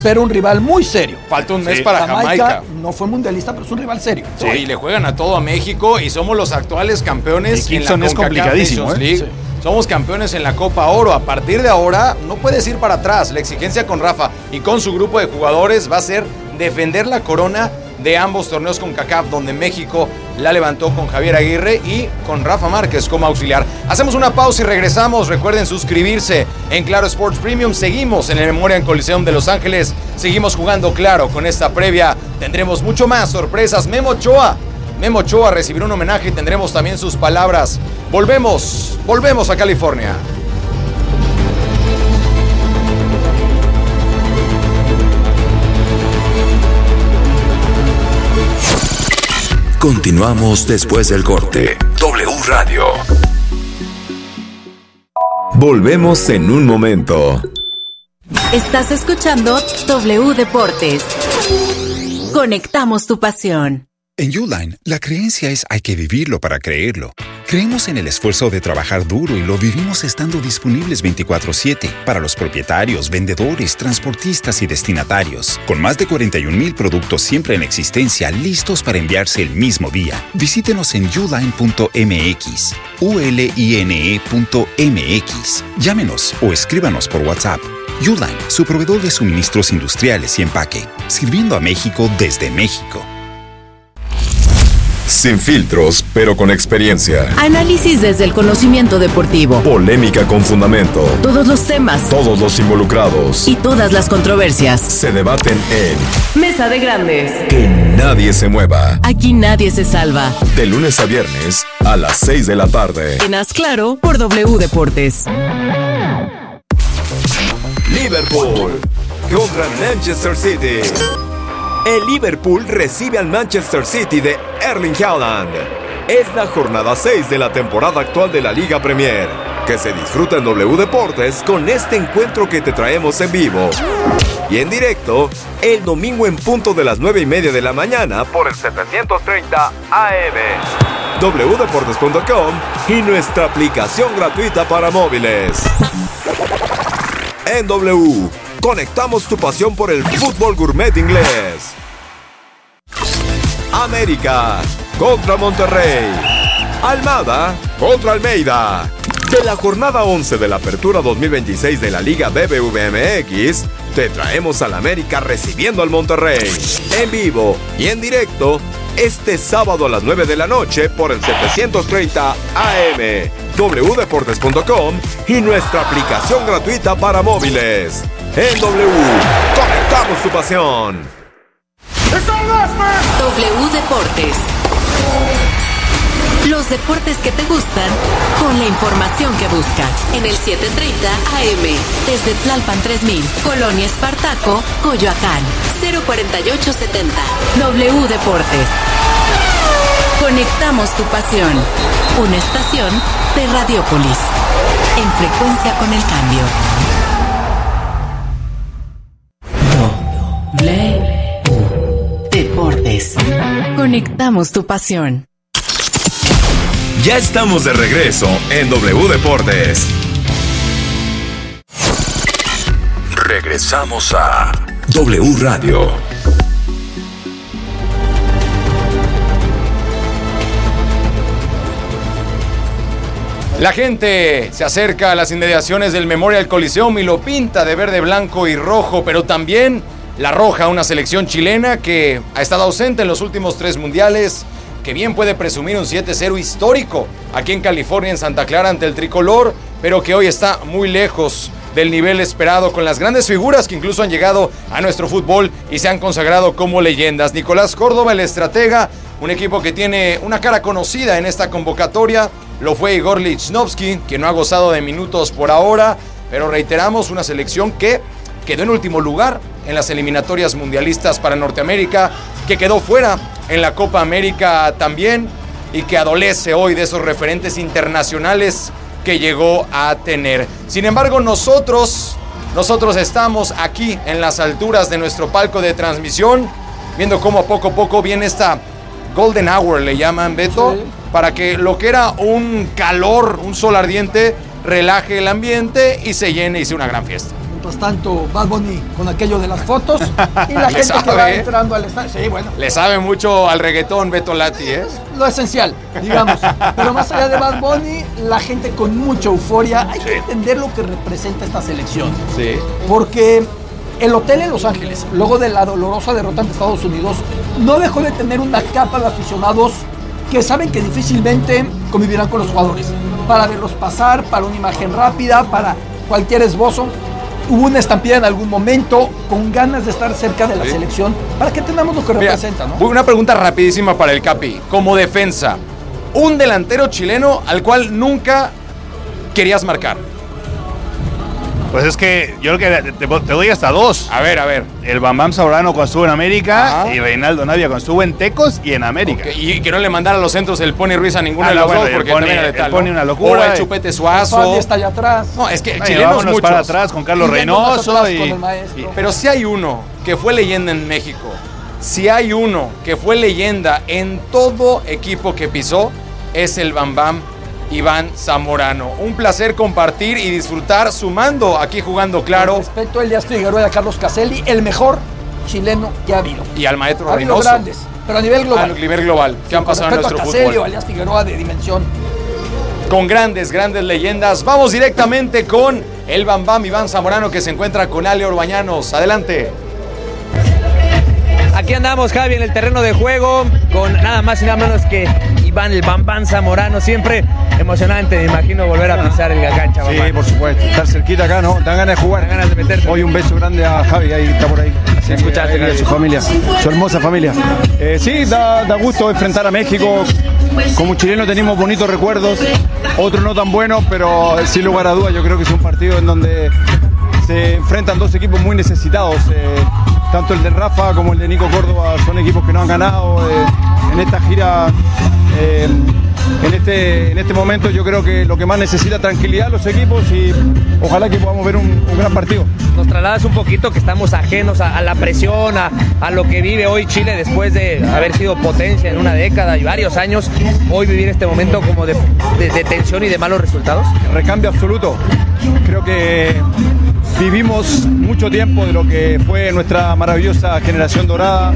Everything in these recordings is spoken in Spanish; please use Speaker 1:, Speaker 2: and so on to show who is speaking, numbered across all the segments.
Speaker 1: Pero un rival muy serio.
Speaker 2: Falta un mes para Jamaica.
Speaker 1: No fue mundialista, pero es un rival serio.
Speaker 2: Sí, y le juegan a todo a México y somos los actuales campeones en la
Speaker 3: Kingston es complicadísimo,
Speaker 2: Nations League. Sí. Somos campeones en la Copa Oro. A partir de ahora no puedes ir para atrás. La exigencia con Rafa y con su grupo de jugadores va a ser defender la corona de ambos torneos con CONCACAF, donde México la levantó con Javier Aguirre y con Rafa Márquez como auxiliar. Hacemos una pausa y regresamos. Recuerden suscribirse en Claro Sports Premium. Seguimos en el Memorial Coliseum de Los Ángeles. Seguimos jugando Claro con esta previa. Tendremos mucho más sorpresas. Memo Ochoa recibirá un homenaje y tendremos también sus palabras. Volvemos a California.
Speaker 4: Continuamos después del corte. W Radio. Volvemos en un momento.
Speaker 5: Estás escuchando W Deportes. Conectamos tu pasión.
Speaker 6: En Uline, la creencia es hay que vivirlo para creerlo. Creemos en el esfuerzo de trabajar duro y lo vivimos estando disponibles 24/7 para los propietarios, vendedores, transportistas y destinatarios. Con más de 41,000 productos siempre en existencia, listos para enviarse el mismo día. Visítenos en uline.mx, uline.mx. Llámenos o escríbanos por WhatsApp. Uline, su proveedor de suministros industriales y empaque, sirviendo a México desde México.
Speaker 4: Sin filtros, pero con experiencia.
Speaker 5: Análisis desde el conocimiento deportivo.
Speaker 4: Polémica con fundamento.
Speaker 5: Todos los temas.
Speaker 4: Todos los involucrados.
Speaker 5: Y todas las controversias.
Speaker 4: Se debaten en
Speaker 5: Mesa de Grandes.
Speaker 4: Que nadie se mueva.
Speaker 5: Aquí nadie se salva.
Speaker 4: De lunes a viernes a las 6 de la tarde.
Speaker 5: En Haz Claro por W Deportes.
Speaker 7: Liverpool contra Manchester City. El Liverpool recibe al Manchester City de Erling Haaland. Es la jornada 6 de la temporada actual de la Liga Premier, que se disfruta en W Deportes con este encuentro que te traemos en vivo y en directo el domingo en punto de las 9:30 de la mañana por el 730 AM, wdeportes.com y nuestra aplicación gratuita para móviles. En W, conectamos tu pasión por el fútbol gourmet inglés. América contra Monterrey. Almada contra Almeida. De la jornada 11 de la Apertura 2026 de la Liga BBVA MX, te traemos al América recibiendo al Monterrey. En vivo y en directo, este sábado a las 9 de la noche por el 730 AM, wdeportes.com y nuestra aplicación gratuita para móviles. En W, conectamos tu pasión.
Speaker 5: W Deportes. Los deportes que te gustan con la información que buscas. En el 730 AM, desde Tlalpan 3000, Colonia Espartaco, Coyoacán, 04870. W Deportes. Conectamos tu pasión. Una estación de Radiópolis. En frecuencia con el cambio. Deportes. Conectamos tu pasión.
Speaker 4: Ya estamos de regreso en W Deportes. Regresamos a W Radio.
Speaker 2: La gente se acerca a las inmediaciones del Memorial Coliseum y lo pinta de verde, blanco y rojo, pero también la roja, una selección chilena que ha estado ausente en los últimos 3 mundiales, que bien puede presumir un 7-0 histórico aquí en California, en Santa Clara, ante el tricolor, pero que hoy está muy lejos del nivel esperado, con las grandes figuras que incluso han llegado a nuestro fútbol y se han consagrado como leyendas. Nicolás Córdoba, el estratega, un equipo que tiene una cara conocida en esta convocatoria, lo fue Igor Lichnowsky, que no ha gozado de minutos por ahora, pero reiteramos, una selección que quedó en último lugar en las eliminatorias mundialistas para Norteamérica, que quedó fuera en la Copa América también y que adolece hoy de esos referentes internacionales que llegó a tener. Sin embargo, nosotros estamos aquí en las alturas de nuestro palco de transmisión, viendo cómo poco a poco viene esta Golden Hour, le llaman, Beto, sí, para que lo que era un calor, un sol ardiente, relaje el ambiente y se llene y sea una gran fiesta.
Speaker 1: mientras tanto Bad Bunny con aquello de las fotos y la gente
Speaker 2: sabe,
Speaker 1: que va entrando al estadio. Sí, bueno.
Speaker 2: Le sabe mucho al reggaetón Beto Lati, ¿eh?
Speaker 1: Lo esencial, digamos. Pero más allá de Bad Bunny, la gente con mucha euforia. Hay que entender lo que representa esta selección.
Speaker 2: Sí.
Speaker 1: Porque el hotel en Los Ángeles, luego de la dolorosa derrota ante Estados Unidos, no dejó de tener una capa de aficionados que saben que difícilmente convivirán con los jugadores. Para verlos pasar, para una imagen rápida, para cualquier esbozo. Hubo una estampida en algún momento con ganas de estar cerca de la selección para que entendamos lo que representa, ¿no?
Speaker 2: Una pregunta rapidísima para el Capi. Como defensa, un delantero chileno al cual nunca querías marcar.
Speaker 3: Pues es que yo creo que te doy hasta dos.
Speaker 2: A ver.
Speaker 3: El Bambam Zamorano cuando estuvo en América y Reinaldo Navia cuando estuvo en Tecos y en América.
Speaker 2: Okay. Y que no le mandara los centros el Pony Ruiz a ninguno de los dos porque también era letal.
Speaker 3: El Pony una locura.
Speaker 2: O el Chupete Suazo.
Speaker 1: Está allá atrás.
Speaker 2: No, es que chilenos muchos.
Speaker 3: Para atrás con Carlos Reynoso.
Speaker 1: Con el maestro.
Speaker 2: Pero si hay uno que fue leyenda en México, si hay uno que fue leyenda en todo equipo que pisó, es el Bambam Iván Zamorano. Un placer compartir y disfrutar sumando aquí Jugando Claro.
Speaker 1: Respecto a Elías Figueroa y a Carlos Caselli, el mejor chileno que ha habido.
Speaker 2: Y al maestro
Speaker 1: ha habido
Speaker 2: Reynoso.
Speaker 1: grandes, pero a nivel global.
Speaker 2: A nivel global, que han pasado en nuestro
Speaker 1: fútbol. Caselli o
Speaker 2: fútbol.
Speaker 1: Elías Figueroa de dimensión.
Speaker 2: Con grandes leyendas. Vamos directamente con el Bambam Iván Zamorano que se encuentra con Ale Orbañanos. Adelante.
Speaker 8: Aquí andamos, Javi, en el terreno de juego con nada más y nada menos que Iván el Bambam Zamorano. Siempre emocionante, me imagino, volver a pisar el cancha.
Speaker 9: Sí, por supuesto. Estar cerquita acá, ¿no? Dan ganas de jugar.
Speaker 8: Dan ganas de meterte.
Speaker 9: Hoy un beso grande a Javi, ahí está por ahí.
Speaker 8: Sí, escuchaste,
Speaker 9: y a su familia, su hermosa familia. Sí, da gusto enfrentar a México. Como chileno tenemos bonitos recuerdos, otros no tan buenos, pero sin lugar a dudas yo creo que es un partido en donde se enfrentan dos equipos muy necesitados. Tanto el de Rafa como el de Nico Córdoba son equipos que no han ganado en esta gira. En este momento yo creo que lo que más necesita es tranquilidad los equipos y ojalá que podamos ver un gran partido.
Speaker 8: Nos trasladas un poquito que estamos ajenos a la presión, a lo que vive hoy Chile después de haber sido potencia en una década y varios años. Hoy vivir este momento como de tensión y de malos resultados.
Speaker 9: Recambio absoluto. Creo que vivimos mucho tiempo de lo que fue nuestra maravillosa generación dorada.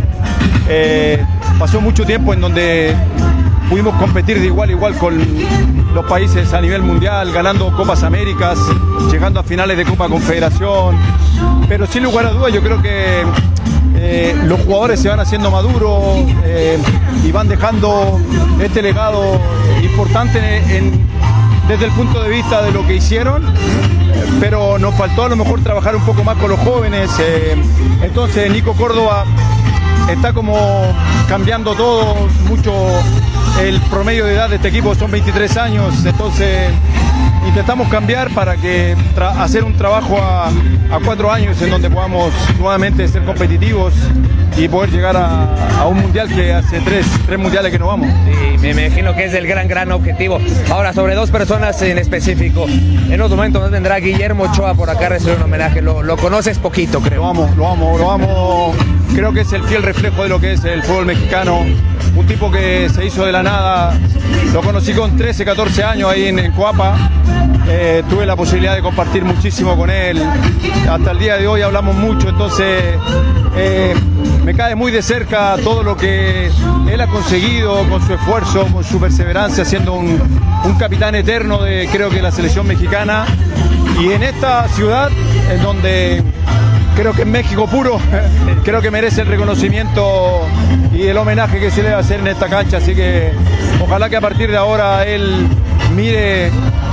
Speaker 9: Pasó mucho tiempo en donde pudimos competir de igual a igual con los países a nivel mundial, ganando Copas Américas, llegando a finales de Copa Confederación. Pero sin lugar a dudas yo creo que los jugadores se van haciendo maduros y van dejando este legado importante desde el punto de vista de lo que hicieron, pero nos faltó a lo mejor trabajar un poco más con los jóvenes. Entonces Nico Córdoba está como cambiando todo, mucho. El promedio de edad de este equipo son 23 años, entonces intentamos cambiar para que hacer un trabajo a 4 años en donde podamos nuevamente ser competitivos y poder llegar a un mundial que hace tres mundiales que no vamos.
Speaker 8: Sí, me imagino que es el gran objetivo. Ahora, sobre dos personas en específico, en unos momentos vendrá Guillermo Ochoa por acá a recibir un homenaje. Lo conoces poquito, creo.
Speaker 9: Lo amo. Creo que es el fiel reflejo de lo que es el fútbol mexicano. Un tipo que se hizo de la nada. Lo conocí con 13, 14 años ahí en Coapa. Tuve la posibilidad de compartir muchísimo con él. Hasta el día de hoy hablamos mucho, entonces me cae muy de cerca todo lo que él ha conseguido con su esfuerzo, con su perseverancia, siendo un capitán eterno de, creo que, la selección mexicana. Y en esta ciudad, en donde creo que en México puro, creo que merece el reconocimiento y el homenaje que se le va a hacer en esta cancha. Así que ojalá que a partir de ahora él mire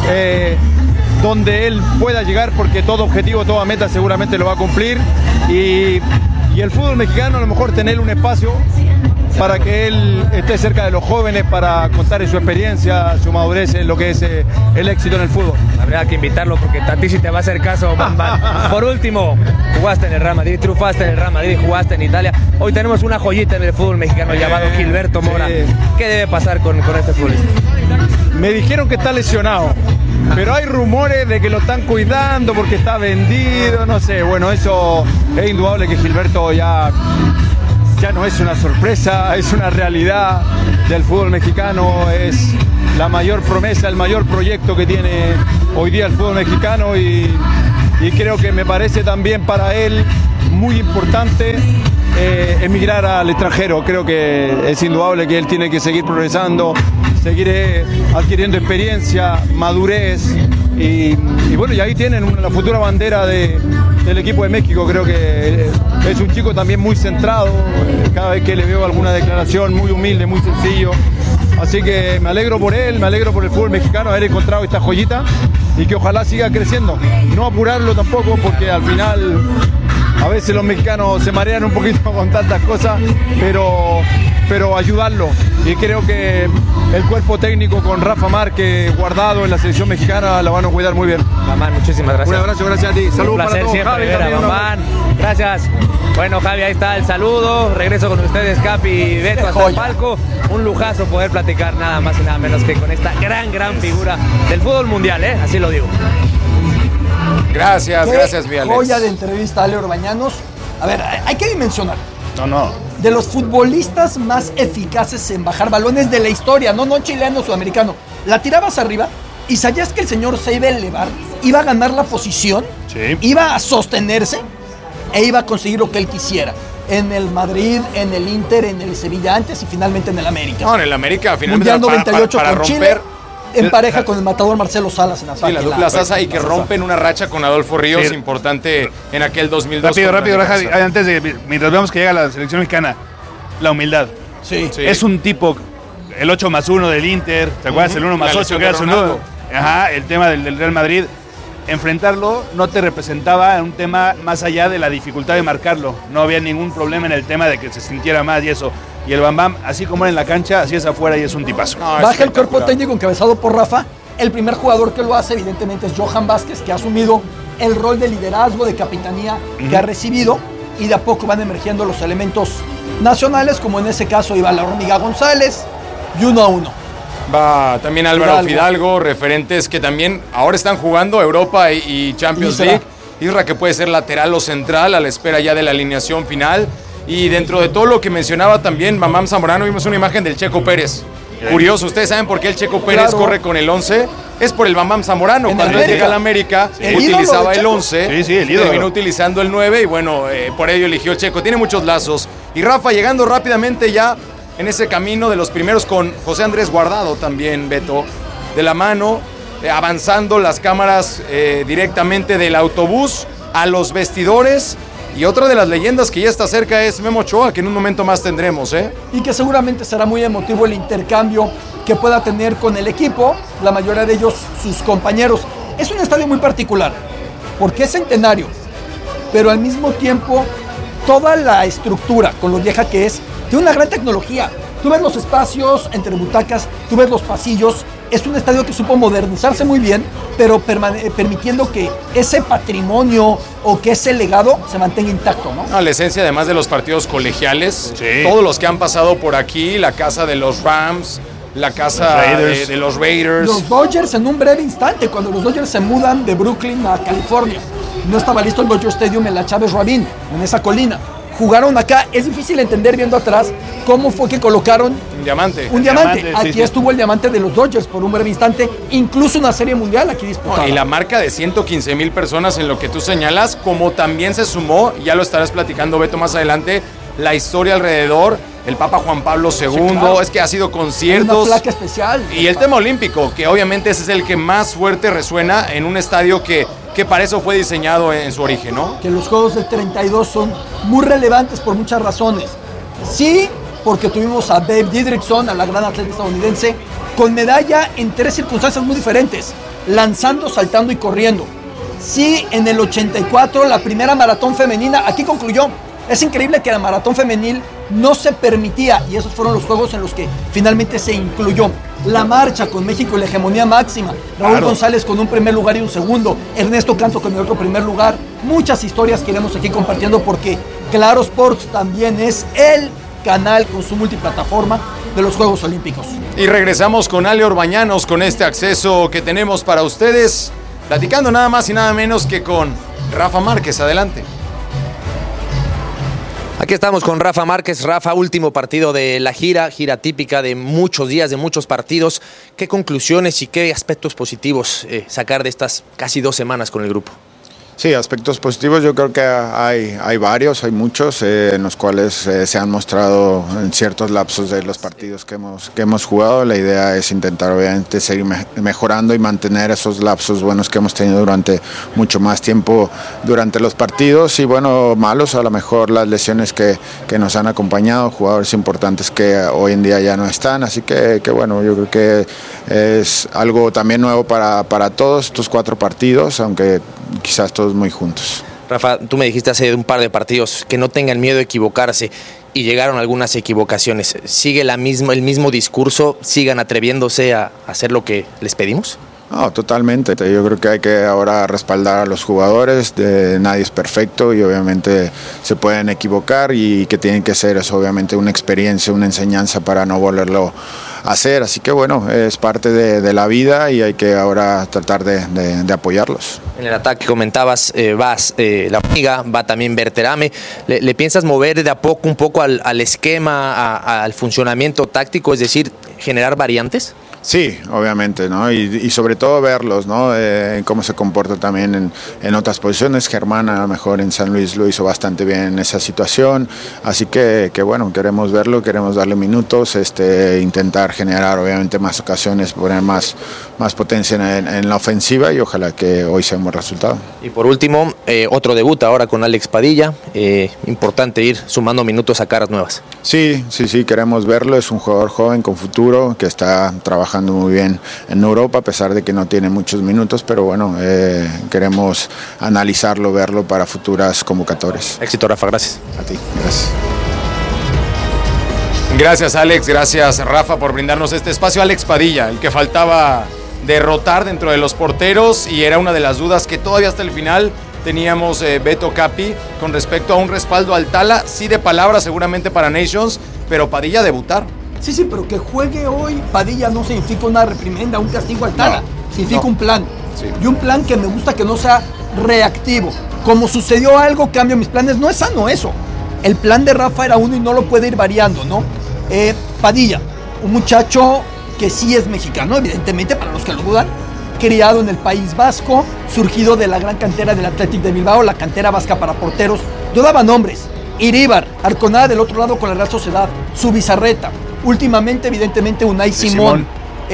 Speaker 9: donde él pueda llegar, porque todo objetivo, toda meta seguramente lo va a cumplir. Y el fútbol mexicano, a lo mejor tener un espacio para que él esté cerca de los jóvenes, para contar su experiencia, su madurez en lo que es el éxito en el fútbol.
Speaker 8: Habría que invitarlo porque a ti sí te va a hacer caso, Bambam. Por último, jugaste en el Real Madrid, triunfaste en el Real Madrid, jugaste en Italia. Hoy tenemos una joyita en el fútbol mexicano llamado Gilberto Mora. Sí. ¿Qué debe pasar con este futbolista?
Speaker 9: Me dijeron que está lesionado, pero hay rumores de que lo están cuidando porque está vendido, no sé. Bueno, eso es indudable que Gilberto ya no es una sorpresa, es una realidad del fútbol mexicano, es la mayor promesa, el mayor proyecto que tiene hoy día el fútbol mexicano y y creo que me parece también para él muy importante emigrar al extranjero. Creo que es indudable que él tiene que seguir progresando, seguir adquiriendo experiencia, madurez y bueno, y ahí tienen la futura bandera del equipo de México. Creo que es un chico también muy centrado, cada vez que le veo alguna declaración, muy humilde, muy sencillo. Así que me alegro por él, me alegro por el fútbol mexicano haber encontrado esta joyita y que ojalá siga creciendo. No apurarlo tampoco, porque al final a veces los mexicanos se marean un poquito con tantas cosas, pero ayudarlo. Y creo que el cuerpo técnico con Rafa Márquez, Guardado en la selección mexicana, la van a cuidar muy bien.
Speaker 8: Mamán, muchísimas gracias.
Speaker 9: Un abrazo, gracias a ti. Saludos para todos.
Speaker 8: Siempre,
Speaker 9: Javi,
Speaker 8: Vera, Mamán. Gracias. Bueno, Javi, ahí está el saludo. Regreso con ustedes, Capi y Beto, hasta el palco. Un lujazo poder platicar nada más y nada menos que con esta gran figura del fútbol mundial, así lo digo.
Speaker 2: Gracias, mi Alex.
Speaker 1: Joya de entrevista a Ale Orbañanos. A ver, hay que dimensionar.
Speaker 3: No.
Speaker 1: De los futbolistas más eficaces en bajar balones de la historia, no chileno, sudamericano. La tirabas arriba y sabías que el señor se iba a elevar, iba a ganar la posición,
Speaker 3: Sí.
Speaker 1: iba a sostenerse e iba a conseguir lo que él quisiera. En el Madrid, en el Inter, en el Sevilla antes y finalmente en el América.
Speaker 2: No, en el América finalmente
Speaker 1: Mundial 98
Speaker 2: para
Speaker 1: con
Speaker 2: romper.
Speaker 1: Chile, en pareja con el matador Marcelo Salas en ataque.
Speaker 2: Sí, la dupla Sasa y que rompen una racha con Adolfo Ríos,
Speaker 3: Sí.
Speaker 2: importante en aquel 2002.
Speaker 3: Rápido, Raja, antes de, mientras vemos que llega la selección mexicana, la humildad.
Speaker 1: Sí.
Speaker 3: Es un tipo, el 8+1 del Inter, ¿te acuerdas? El 1+8 que era su nudo. Ajá, el tema del Real Madrid. Enfrentarlo no te representaba un tema más allá de la dificultad de marcarlo. No había ningún problema en el tema de que se sintiera más y eso. Y el Bam Bam, así como era en la cancha, así es afuera y es un tipazo.
Speaker 1: Baja el cuerpo técnico encabezado por Rafa. El primer jugador que lo hace, evidentemente, es Johan Vázquez, que ha asumido el rol de liderazgo, de capitanía que ha recibido. Y de a poco van emergiendo los elementos nacionales, como en ese caso iba la Hormiga González y 1-1.
Speaker 2: Va también Álvaro Fidalgo, referentes que también ahora están jugando Europa y Champions League. Isra, que puede ser lateral o central a la espera ya de la alineación final. Y dentro de todo lo que mencionaba también Mamam Zamorano, vimos una imagen del Checo Pérez. Curioso, ¿ustedes saben por qué el Checo Pérez corre con el 11? Es por el Mamam Zamorano. Cuando él llega a la América, utilizaba el 11, terminó utilizando el 9 y bueno, por ello eligió el Checo. Tiene muchos lazos. Y Rafa llegando rápidamente ya en ese camino de los primeros con José Andrés Guardado también, Beto, de la mano, avanzando las cámaras directamente del autobús a los vestidores. Y otra de las leyendas que ya está cerca es Memo Ochoa, que en un momento más tendremos,
Speaker 1: Y que seguramente será muy emotivo el intercambio que pueda tener con el equipo, la mayoría de ellos sus compañeros. Es un estadio muy particular, porque es centenario, pero al mismo tiempo toda la estructura, con lo vieja que es, tiene una gran tecnología. Tú ves los espacios entre butacas, tú ves los pasillos. Es un estadio que supo modernizarse muy bien, pero permitiendo que ese patrimonio o que ese legado se mantenga intacto, ¿no?
Speaker 2: La esencia, además de los partidos colegiales, todos los que han pasado por aquí, la casa de los Rams, la casa de los Raiders.
Speaker 1: Los Dodgers en un breve instante, cuando los Dodgers se mudan de Brooklyn a California. No estaba listo el Dodger Stadium en la Chávez Rabin, en esa colina. Jugaron acá, es difícil entender viendo atrás cómo fue que colocaron
Speaker 2: un diamante.
Speaker 1: Aquí estuvo el diamante de los Dodgers por un breve instante, incluso una serie mundial aquí disputada.
Speaker 2: Y la marca de 115,000 personas en lo que tú señalas, como también se sumó, ya lo estarás platicando Beto más adelante, la historia alrededor, el Papa Juan Pablo II, es que ha sido conciertos.
Speaker 1: Una placa especial.
Speaker 2: Y el tema olímpico, que obviamente ese es el que más fuerte resuena en un estadio que para eso fue diseñado en su origen, ¿no?
Speaker 1: Que los Juegos del 32 son muy relevantes por muchas razones. Sí, porque tuvimos a Babe Didrikson, a la gran atleta estadounidense, con medalla en 3 circunstancias muy diferentes, lanzando, saltando y corriendo. Sí, en el 84, la primera maratón femenina, aquí concluyó. Es increíble que la maratón femenil no se permitía, y esos fueron los juegos en los que finalmente se incluyó. La marcha con México y la hegemonía máxima. Raúl González con un primer lugar y un segundo. Ernesto Canto con el otro primer lugar. Muchas historias que iremos aquí compartiendo porque Claro Sports también es el canal con su multiplataforma de los Juegos Olímpicos.
Speaker 2: Y regresamos con Ale Orbañanos con este acceso que tenemos para ustedes, platicando nada más y nada menos que con Rafa Márquez. Adelante.
Speaker 8: Aquí estamos con Rafa Márquez. Rafa, último partido de la gira típica de muchos días, de muchos partidos. ¿Qué conclusiones y qué aspectos positivos sacar de estas casi 2 semanas con el grupo?
Speaker 10: Sí, aspectos positivos yo creo que hay varios, hay muchos en los cuales se han mostrado en ciertos lapsos de los partidos que hemos jugado. La idea es intentar obviamente seguir mejorando y mantener esos lapsos buenos que hemos tenido durante mucho más tiempo durante los partidos, y bueno, malos a lo mejor las lesiones que nos han acompañado, jugadores importantes que hoy en día ya no están, así que bueno, yo creo que es algo también nuevo para todos estos 4 partidos, aunque quizás todos muy juntos.
Speaker 8: Rafa, tú me dijiste hace un par de partidos que no tengan miedo de equivocarse, y llegaron algunas equivocaciones. ¿Sigue el mismo discurso? ¿Sigan atreviéndose a hacer lo que les pedimos?
Speaker 10: No, totalmente. Yo creo que hay que ahora respaldar a los jugadores. Nadie es perfecto y obviamente se pueden equivocar, y que tienen que ser eso obviamente una experiencia, una enseñanza para no volverlo a hacer. Así que bueno, es parte de la vida y hay que ahora tratar de apoyarlos.
Speaker 8: En el ataque comentabas, la amiga, va también Berterame. ¿Le piensas mover de a poco un poco al esquema, al funcionamiento táctico, es decir, generar variantes?
Speaker 10: Sí, obviamente, ¿no? Y sobre todo verlos, ¿no? Cómo se comporta también en otras posiciones. Germán a lo mejor en San Luis lo hizo bastante bien en esa situación, así que bueno, queremos verlo, queremos darle minutos, intentar generar obviamente más ocasiones, poner más potencia en la ofensiva, y ojalá que hoy sea un buen resultado.
Speaker 8: Y por último, otro debut ahora con Alex Padilla, importante ir sumando minutos a caras nuevas.
Speaker 10: Sí, queremos verlo, es un jugador joven con futuro que está trabajando muy bien en Europa, a pesar de que no tiene muchos minutos, pero bueno, queremos analizarlo, verlo para futuras convocatorias.
Speaker 8: Éxito, Rafa, gracias.
Speaker 10: A ti, gracias.
Speaker 2: Gracias, Alex, gracias, Rafa, por brindarnos este espacio. Alex Padilla, el que faltaba derrotar dentro de los porteros, y era una de las dudas que todavía hasta el final teníamos Beto Capi con respecto a un respaldo al Tala, sí de palabra seguramente para Nations, pero Padilla debutar.
Speaker 1: Sí, pero que juegue hoy Padilla no significa una reprimenda, un castigo al Tala, significa un plan. Sí. Y un plan que me gusta que no sea reactivo. Como sucedió algo, cambio mis planes. No es sano eso. El plan de Rafa era uno y no lo puede ir variando, ¿no? Padilla, un muchacho que sí es mexicano, evidentemente, para los que lo dudan, criado en el País Vasco, surgido de la gran cantera del Athletic de Bilbao, la cantera vasca para porteros. Yo daba nombres: Iríbar, Arconada del otro lado con la Real Sociedad, Zubizarreta, últimamente evidentemente Unai Simón.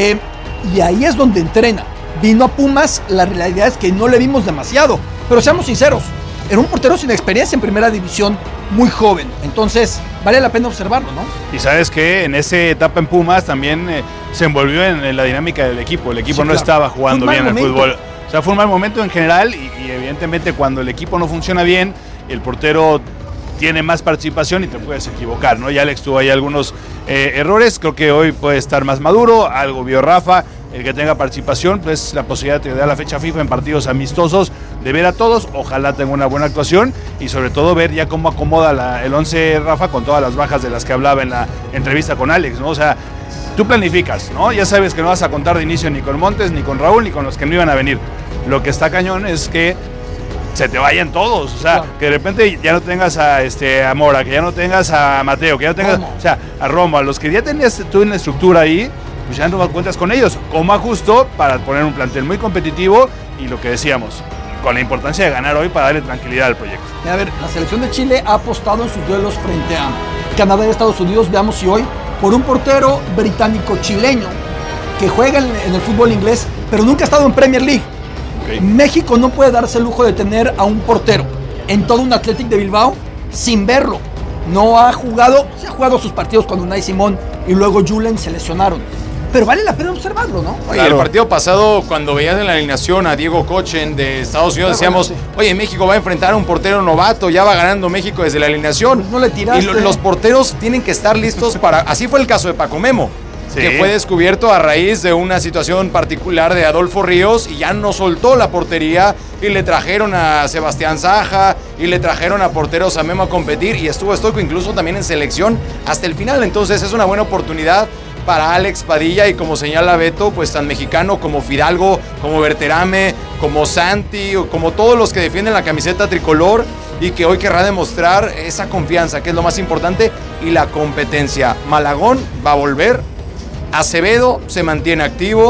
Speaker 1: Y ahí es donde entrena. Vino a Pumas, la realidad es que no le vimos demasiado, pero seamos sinceros, era un portero sin experiencia en primera división, muy joven, entonces vale la pena observarlo, ¿no?
Speaker 3: Y sabes que en esa etapa en Pumas también se envolvió en la dinámica del equipo. El equipo no estaba jugando bien al fútbol. O sea, fue un mal momento en general, y evidentemente cuando el equipo no funciona bien, el portero tiene más participación y te puedes equivocar, ¿no? Ya Alex tuvo ahí algunos errores, creo que hoy puede estar más maduro, algo vio Rafa, el que tenga participación, pues la posibilidad de dar la fecha FIFA en partidos amistosos, de ver a todos, ojalá tenga una buena actuación, y sobre todo ver ya cómo acomoda el 11 Rafa con todas las bajas de las que hablaba en la entrevista con Alex, ¿no? O sea, tú planificas, ¿no? Ya sabes que no vas a contar de inicio ni con Montes, ni con Raúl, ni con los que no iban a venir. Lo que está cañón es que se te vayan todos, o sea, claro, que de repente ya no tengas a Mora, que ya no tengas a Mateo, que ya no tengas, o sea, a Romo, a los que ya tenías tú en la estructura ahí, pues ya no cuentas con ellos. Como ajusto para poner un plantel muy competitivo, y lo que decíamos, con la importancia de ganar hoy para darle tranquilidad al proyecto.
Speaker 1: A ver, la selección de Chile ha apostado en sus duelos frente a Canadá y Estados Unidos, veamos si hoy, por un portero británico-chileño que juega en el fútbol inglés, pero nunca ha estado en Premier League. Okay. México no puede darse el lujo de tener a un portero en todo un Athletic de Bilbao sin verlo. No ha jugado, se ha jugado sus partidos con Unai Simón y luego Julen se lesionaron. Pero vale la pena observarlo, ¿no?
Speaker 2: Oye, claro. El partido pasado, cuando veías en la alineación a Diego Cochen de Estados Unidos, decíamos, oye, México va a enfrentar a un portero novato, ya va ganando México desde la alineación.
Speaker 1: Pues no le tiraste.
Speaker 2: Y los porteros tienen que estar listos para... Así fue el caso de Paco Memo, sí, que fue descubierto a raíz de una situación particular de Adolfo Ríos, y ya no soltó la portería, y le trajeron a Sebastián Saja, y le trajeron a porteros a Memo a competir, y estuvo estoico incluso también en selección hasta el final. Entonces es una buena oportunidad para Alex Padilla, y como señala Beto, pues tan mexicano como Fidalgo, como Berterame, como Santi, o como todos los que defienden la camiseta tricolor, y que hoy querrá demostrar esa confianza, que es lo más importante, y la competencia. Malagón va a volver, Acevedo se mantiene activo,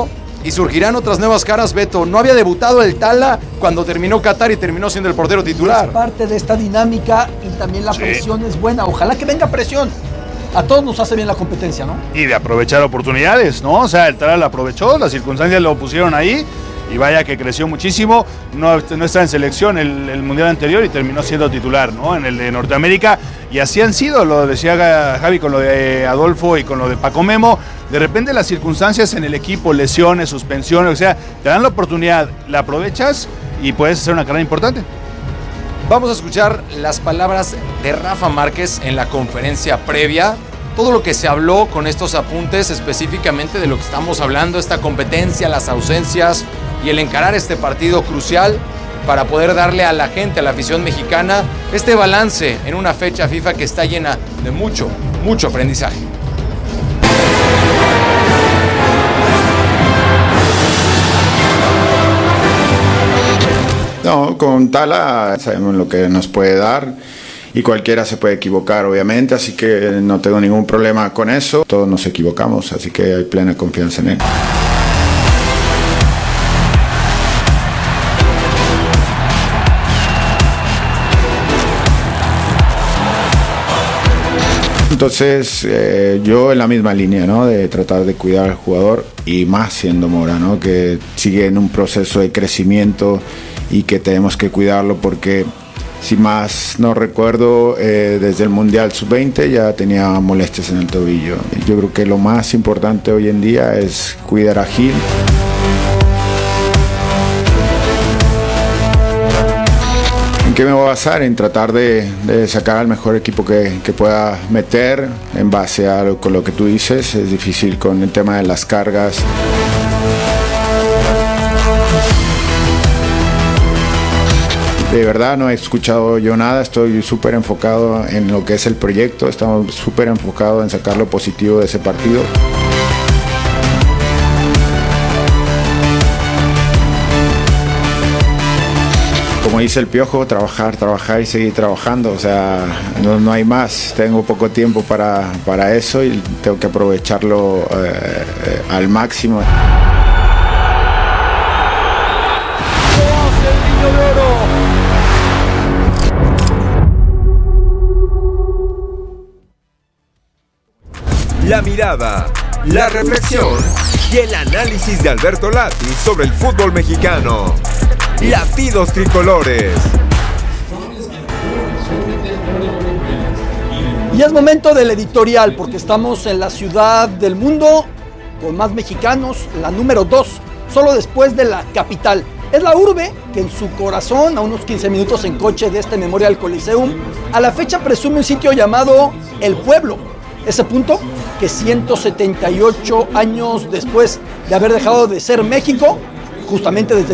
Speaker 2: y surgirán otras nuevas caras, Beto. No había debutado el Tala cuando terminó Qatar y terminó siendo el portero titular.
Speaker 1: Es parte de esta dinámica y también la presión es buena. Ojalá que venga presión. A todos nos hace bien la competencia, ¿no?
Speaker 3: Y de aprovechar oportunidades, ¿no? O sea, el Tala la aprovechó, las circunstancias lo pusieron ahí y vaya que creció muchísimo. No está en selección el mundial anterior y terminó siendo titular, ¿no? En el de Norteamérica. Y así han sido, lo decía Javi con lo de Adolfo y con lo de Paco Memo. De repente las circunstancias en el equipo, lesiones, suspensiones, o sea, te dan la oportunidad, la aprovechas y puedes hacer una carrera importante.
Speaker 2: Vamos a escuchar las palabras de Rafa Márquez en la conferencia previa. Todo lo que se habló con estos apuntes específicamente de lo que estamos hablando, esta competencia, las ausencias y el encarar este partido crucial para poder darle a la gente, a la afición mexicana, este balance en una fecha FIFA que está llena de mucho aprendizaje.
Speaker 10: No, con Tala sabemos lo que nos puede dar y cualquiera se puede equivocar, obviamente, así que no tengo ningún problema con eso. Todos nos equivocamos, así que hay plena confianza en él. Entonces yo en la misma línea, ¿no? De tratar de cuidar al jugador y más siendo Mora, ¿no? Que sigue en un proceso de crecimiento y que tenemos que cuidarlo porque si más no recuerdo desde el Mundial Sub-20 ya tenía molestias en el tobillo. Yo creo que lo más importante hoy en día es cuidar a Gil. ¿En qué me voy a basar? En tratar de sacar al mejor equipo que pueda meter en base a con lo que tú dices. Es difícil con el tema de las cargas. De verdad no he escuchado yo nada, estoy súper enfocado en lo que es el proyecto, estamos súper enfocados en sacar lo positivo de ese partido. Como dice el Piojo, trabajar y seguir trabajando, o sea, no hay más, tengo poco tiempo para eso y tengo que aprovecharlo al máximo.
Speaker 7: La mirada, la reflexión y el análisis de Alberto Lati sobre el fútbol mexicano. Latidos Tricolores.
Speaker 1: Y es momento del editorial porque estamos en la ciudad del mundo con más mexicanos, la número 2, solo después de la capital. Es la urbe que en su corazón, a unos 15 minutos en coche de este Memorial Coliseum, a la fecha presume un sitio llamado El Pueblo. Ese punto que 178 años después de haber dejado de ser México, justamente desde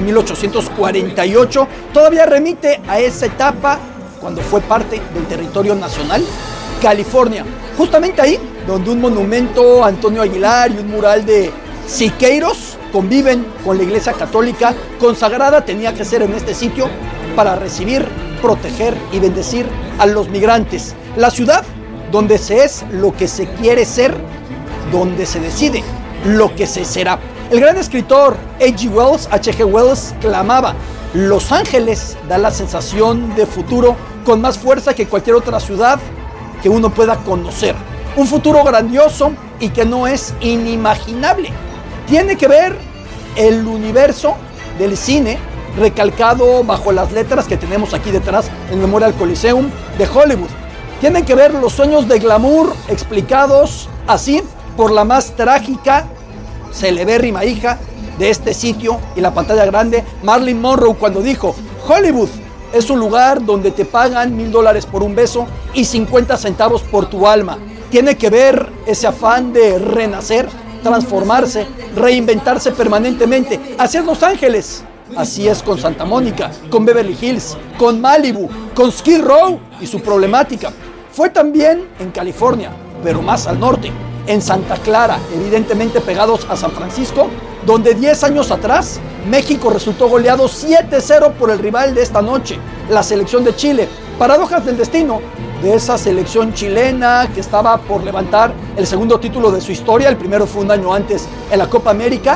Speaker 1: 1848, todavía remite a esa etapa cuando fue parte del territorio nacional, California. Justamente ahí, donde un monumento a Antonio Aguilar y un mural de Siqueiros conviven con la Iglesia Católica consagrada, tenía que ser en este sitio para recibir, proteger y bendecir a los migrantes. La ciudad donde se es lo que se quiere ser, donde se decide lo que se será. El gran escritor H.G. Wells clamaba: Los Ángeles da la sensación de futuro con más fuerza que cualquier otra ciudad que uno pueda conocer. Un futuro grandioso y que no es inimaginable. Tiene que ver el universo del cine recalcado bajo las letras que tenemos aquí detrás en Memorial Coliseum de Hollywood. Tienen que ver los sueños de glamour explicados así por la más trágica, celebérrima hija de este sitio y la pantalla grande, Marilyn Monroe, cuando dijo: Hollywood es un lugar donde te pagan $1,000 por un beso y 50 centavos por tu alma. Tiene que ver ese afán de renacer, transformarse, reinventarse permanentemente. Así es Los Ángeles. Así es con Santa Mónica, con Beverly Hills, con Malibu, con Skid Row y su problemática. Fue también en California, pero más al norte, en Santa Clara, evidentemente pegados a San Francisco, donde 10 años atrás México resultó goleado 7-0 por el rival de esta noche, la selección de Chile. Paradojas del destino de esa selección chilena que estaba por levantar el segundo título de su historia. El primero fue un año antes en la Copa América.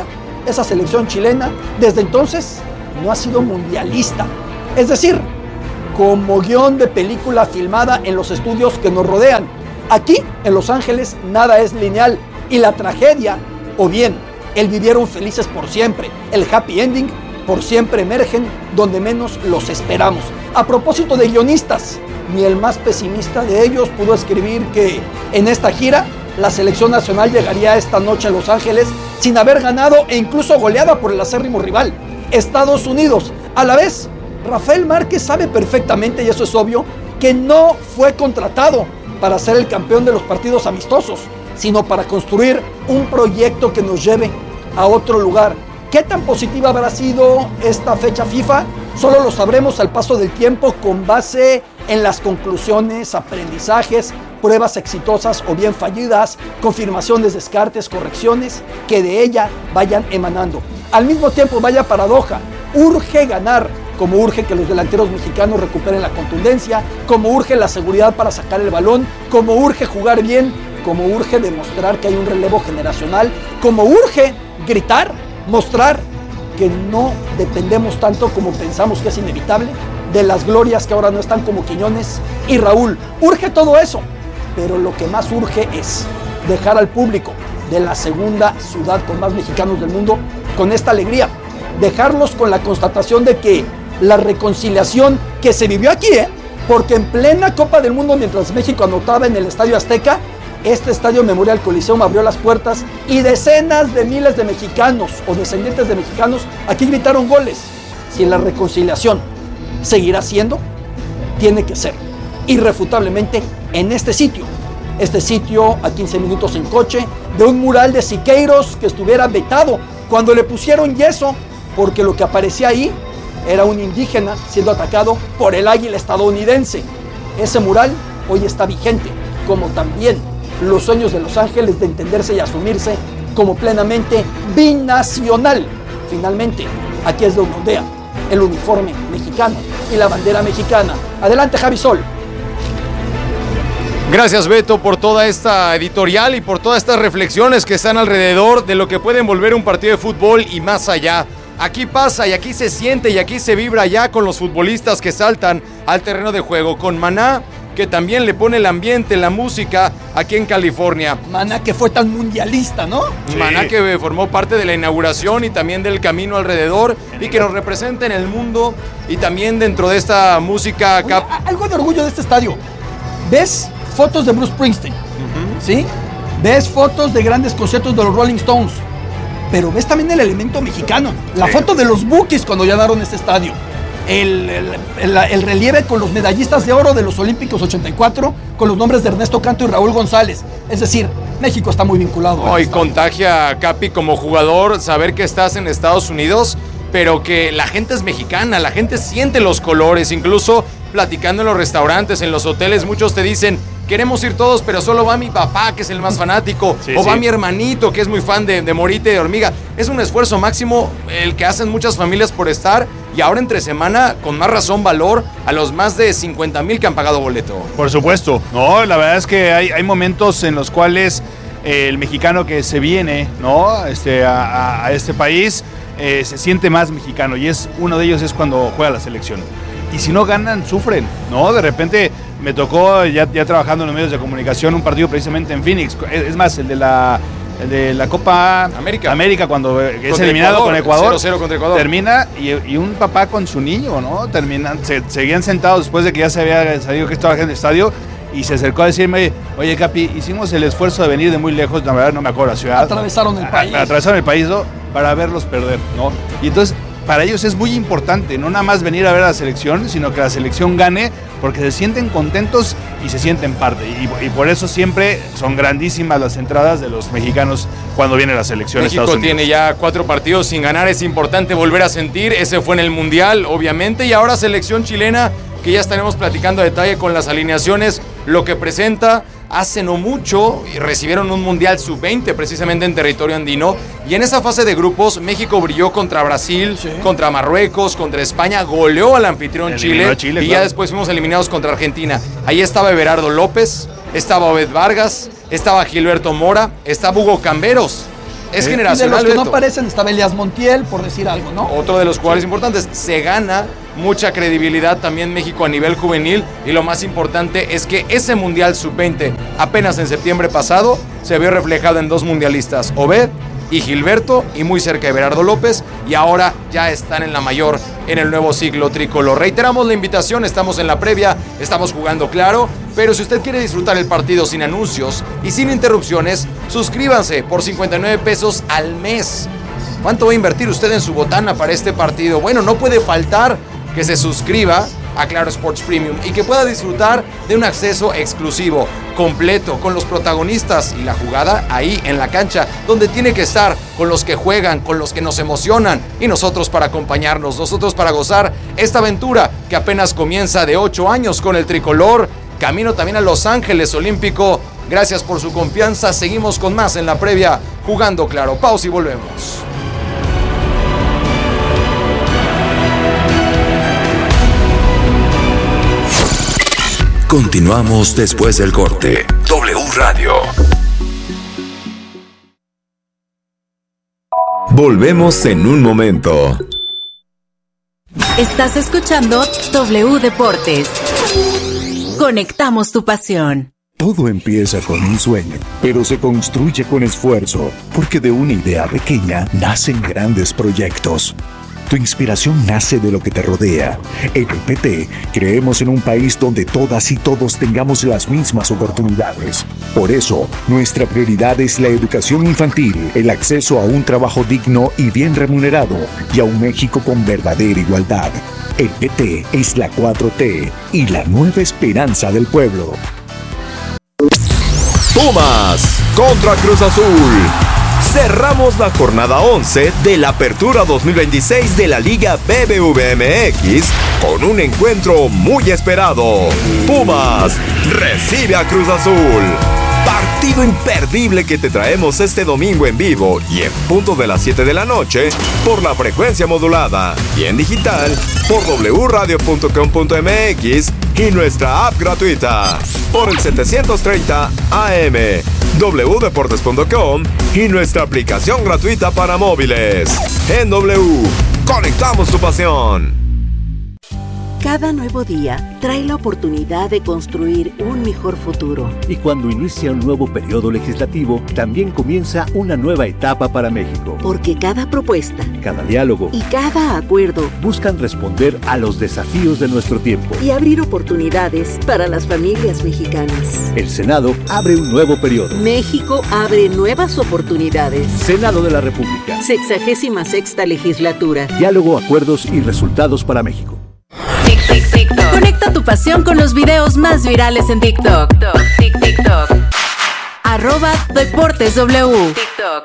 Speaker 1: esa selección chilena desde entonces no ha sido mundialista. Es decir, como guión de película filmada en los estudios que nos rodean. Aquí, en Los Ángeles, nada es lineal y la tragedia, o bien el vivieron felices por siempre, el happy ending, por siempre emergen donde menos los esperamos. A propósito de guionistas, ni el más pesimista de ellos pudo escribir que en esta gira la selección nacional llegaría esta noche a Los Ángeles sin haber ganado e incluso goleada por el acérrimo rival, Estados Unidos. A la vez, Rafael Márquez sabe perfectamente, y eso es obvio, que no fue contratado para ser el campeón de los partidos amistosos, sino para construir un proyecto que nos lleve a otro lugar. ¿Qué tan positiva habrá sido esta fecha FIFA? Solo lo sabremos al paso del tiempo con base en las conclusiones, aprendizajes, pruebas exitosas o bien fallidas, confirmaciones, descartes, correcciones, que de ella vayan emanando. Al mismo tiempo, vaya paradoja, urge ganar, como urge que los delanteros mexicanos recuperen la contundencia, como urge la seguridad para sacar el balón, como urge jugar bien, como urge demostrar que hay un relevo generacional, como urge gritar, mostrar que no dependemos tanto como pensamos que es inevitable de las glorias que ahora no están como Quiñones y Raúl. Urge todo eso, pero lo que más urge es dejar al público de la segunda ciudad con más mexicanos del mundo con esta alegría, dejarlos con la constatación de que la reconciliación que se vivió aquí, porque en plena Copa del Mundo, mientras México anotaba en el Estadio Azteca, este Estadio Memorial Coliseum abrió las puertas y decenas de miles de mexicanos o descendientes de mexicanos aquí gritaron goles. Si la reconciliación seguirá siendo, tiene que ser irrefutablemente en este sitio a 15 minutos en coche de un mural de Siqueiros que estuviera vetado cuando le pusieron yeso, porque lo que aparecía ahí era un indígena siendo atacado por el águila estadounidense. Ese mural hoy está vigente, como también los sueños de Los Ángeles de entenderse y asumirse como plenamente binacional. Finalmente, aquí es donde ondea el uniforme mexicano y la bandera mexicana. Adelante, Javi Sol.
Speaker 2: Gracias, Beto, por toda esta editorial y por todas estas reflexiones que están alrededor de lo que puede envolver un partido de fútbol y más allá. Aquí pasa y aquí se siente y aquí se vibra ya con los futbolistas que saltan al terreno de juego, con Maná, que también le pone el ambiente, la música aquí en California.
Speaker 1: Maná, que fue tan mundialista, ¿no?
Speaker 2: Sí. Maná, que formó parte de la inauguración y también del camino alrededor y que nos representa en el mundo y también dentro de esta música.
Speaker 1: Oye, algo de orgullo de este estadio. ¿Ves fotos de Bruce Springsteen? ¿Sí? ¿Ves fotos de grandes conciertos de los Rolling Stones? Pero ves también el elemento mexicano. La foto de los Bukis cuando llenaron este estadio. El relieve con los medallistas de oro de los Olímpicos 84 con los nombres de Ernesto Canto y Raúl González. Es decir, México está muy vinculado.
Speaker 2: Hoy contagia, Capi, como jugador, saber que estás en Estados Unidos, pero que la gente es mexicana, la gente siente los colores, incluso platicando en los restaurantes, en los hoteles, muchos te dicen, queremos ir todos, pero solo va mi papá, que es el más fanático, va mi hermanito, que es muy fan de Morita y de Hormiga. Es un esfuerzo máximo el que hacen muchas familias por estar, y ahora entre semana, con más razón, valor a los más de 50,000 que han pagado boleto.
Speaker 3: Por supuesto, no, la verdad es que hay momentos en los cuales el mexicano que se viene, ¿no? a este país se siente más mexicano, y uno de ellos es cuando juega la selección. Y si no ganan, sufren, ¿no? De repente me tocó, ya trabajando en los medios de comunicación, un partido precisamente en Phoenix. Es más, el de la Copa América cuando es eliminado con Ecuador.
Speaker 2: 0-0 contra Ecuador.
Speaker 3: Termina y un papá con su niño, ¿no? Seguían sentados después de que ya se había salido que estaba en el estadio. Y se acercó a decirme, oye, Capi, hicimos el esfuerzo de venir de muy lejos, la verdad no me acuerdo la ciudad.
Speaker 1: Atravesaron el país.
Speaker 3: Atravesaron el país, ¿no? Para verlos perder, ¿no? Y entonces, para ellos es muy importante, no nada más venir a ver a la selección, sino que la selección gane, porque se sienten contentos y se sienten parte. Y por eso siempre son grandísimas las entradas de los mexicanos cuando viene la selección.
Speaker 2: México tiene ya 4 partidos sin ganar, es importante volver a sentir, ese fue en el Mundial, obviamente, y ahora selección chilena, que ya estaremos platicando a detalle con las alineaciones, lo que presenta. Hace no mucho recibieron un Mundial Sub-20 precisamente en territorio andino, y en esa fase de grupos México brilló contra Brasil, contra Marruecos, contra España, goleó al anfitrión Chile, y ya después fuimos eliminados contra Argentina. Ahí estaba Everardo López, estaba Obed Vargas, estaba Gilberto Mora, estaba Hugo Camberos, Es
Speaker 1: Y
Speaker 2: generacional,
Speaker 1: de los que no
Speaker 2: Beto.
Speaker 1: aparecen estaba Elías Montiel, por decir algo, ¿no?
Speaker 2: Otro de los jugadores importantes. Se gana mucha credibilidad también México a nivel juvenil, y lo más importante es que ese Mundial Sub-20 apenas en septiembre pasado se vio reflejado en 2 mundialistas, Obed y Gilberto, y muy cerca de Berardo López, y ahora ya están en la mayor en el nuevo ciclo tricolor. Reiteramos la invitación, estamos en la previa, estamos jugando claro, pero si usted quiere disfrutar el partido sin anuncios y sin interrupciones, suscríbanse por 59 pesos al mes. ¿Cuánto va a invertir usted en su botana para este partido? Bueno, no puede faltar que se suscriba a Claro Sports Premium y que pueda disfrutar de un acceso exclusivo, completo, con los protagonistas y la jugada ahí en la cancha, donde tiene que estar, con los que juegan, con los que nos emocionan, y nosotros para acompañarnos, nosotros para gozar esta aventura que apenas comienza de 8 años con el tricolor, camino también a Los Ángeles Olímpico. Gracias por su confianza, seguimos con más en la previa, jugando claro. Pausa y volvemos.
Speaker 4: Continuamos después del corte. W Radio.
Speaker 7: Volvemos en un momento.
Speaker 5: Estás escuchando W Deportes. Conectamos tu pasión.
Speaker 11: Todo empieza con un sueño, pero se construye con esfuerzo, porque de una idea pequeña nacen grandes proyectos. Tu inspiración nace de lo que te rodea. En el PT creemos en un país donde todas y todos tengamos las mismas oportunidades. Por eso, nuestra prioridad es la educación infantil, el acceso a un trabajo digno y bien remunerado, y a un México con verdadera igualdad. El PT es la 4T y la nueva esperanza del pueblo.
Speaker 7: Pumas contra Cruz Azul. Cerramos la jornada 11 de la Apertura 2026 de la Liga BBVA-MX con un encuentro muy esperado. Pumas recibe a Cruz Azul. Partido imperdible que te traemos este domingo en vivo y en punto de las 7 de la noche por la frecuencia modulada y en digital por wradio.com.mx y nuestra app gratuita por el 730 AM, wdeportes.com y nuestra aplicación gratuita para móviles. En W, conectamos tu pasión.
Speaker 12: Cada nuevo día trae la oportunidad de construir un mejor futuro.
Speaker 13: Y cuando inicia un nuevo periodo legislativo, también comienza una nueva etapa para México.
Speaker 12: Porque cada propuesta,
Speaker 13: cada diálogo
Speaker 12: y cada acuerdo
Speaker 13: buscan responder a los desafíos de nuestro tiempo
Speaker 12: y abrir oportunidades para las familias mexicanas.
Speaker 13: El Senado abre un nuevo periodo.
Speaker 12: México abre nuevas oportunidades.
Speaker 13: Senado de la República.
Speaker 12: 66ª legislatura.
Speaker 13: Diálogo, acuerdos y resultados para México.
Speaker 5: TikTok. Conecta tu pasión con los videos más virales en TikTok. TikTok. @DeportesW. TikTok.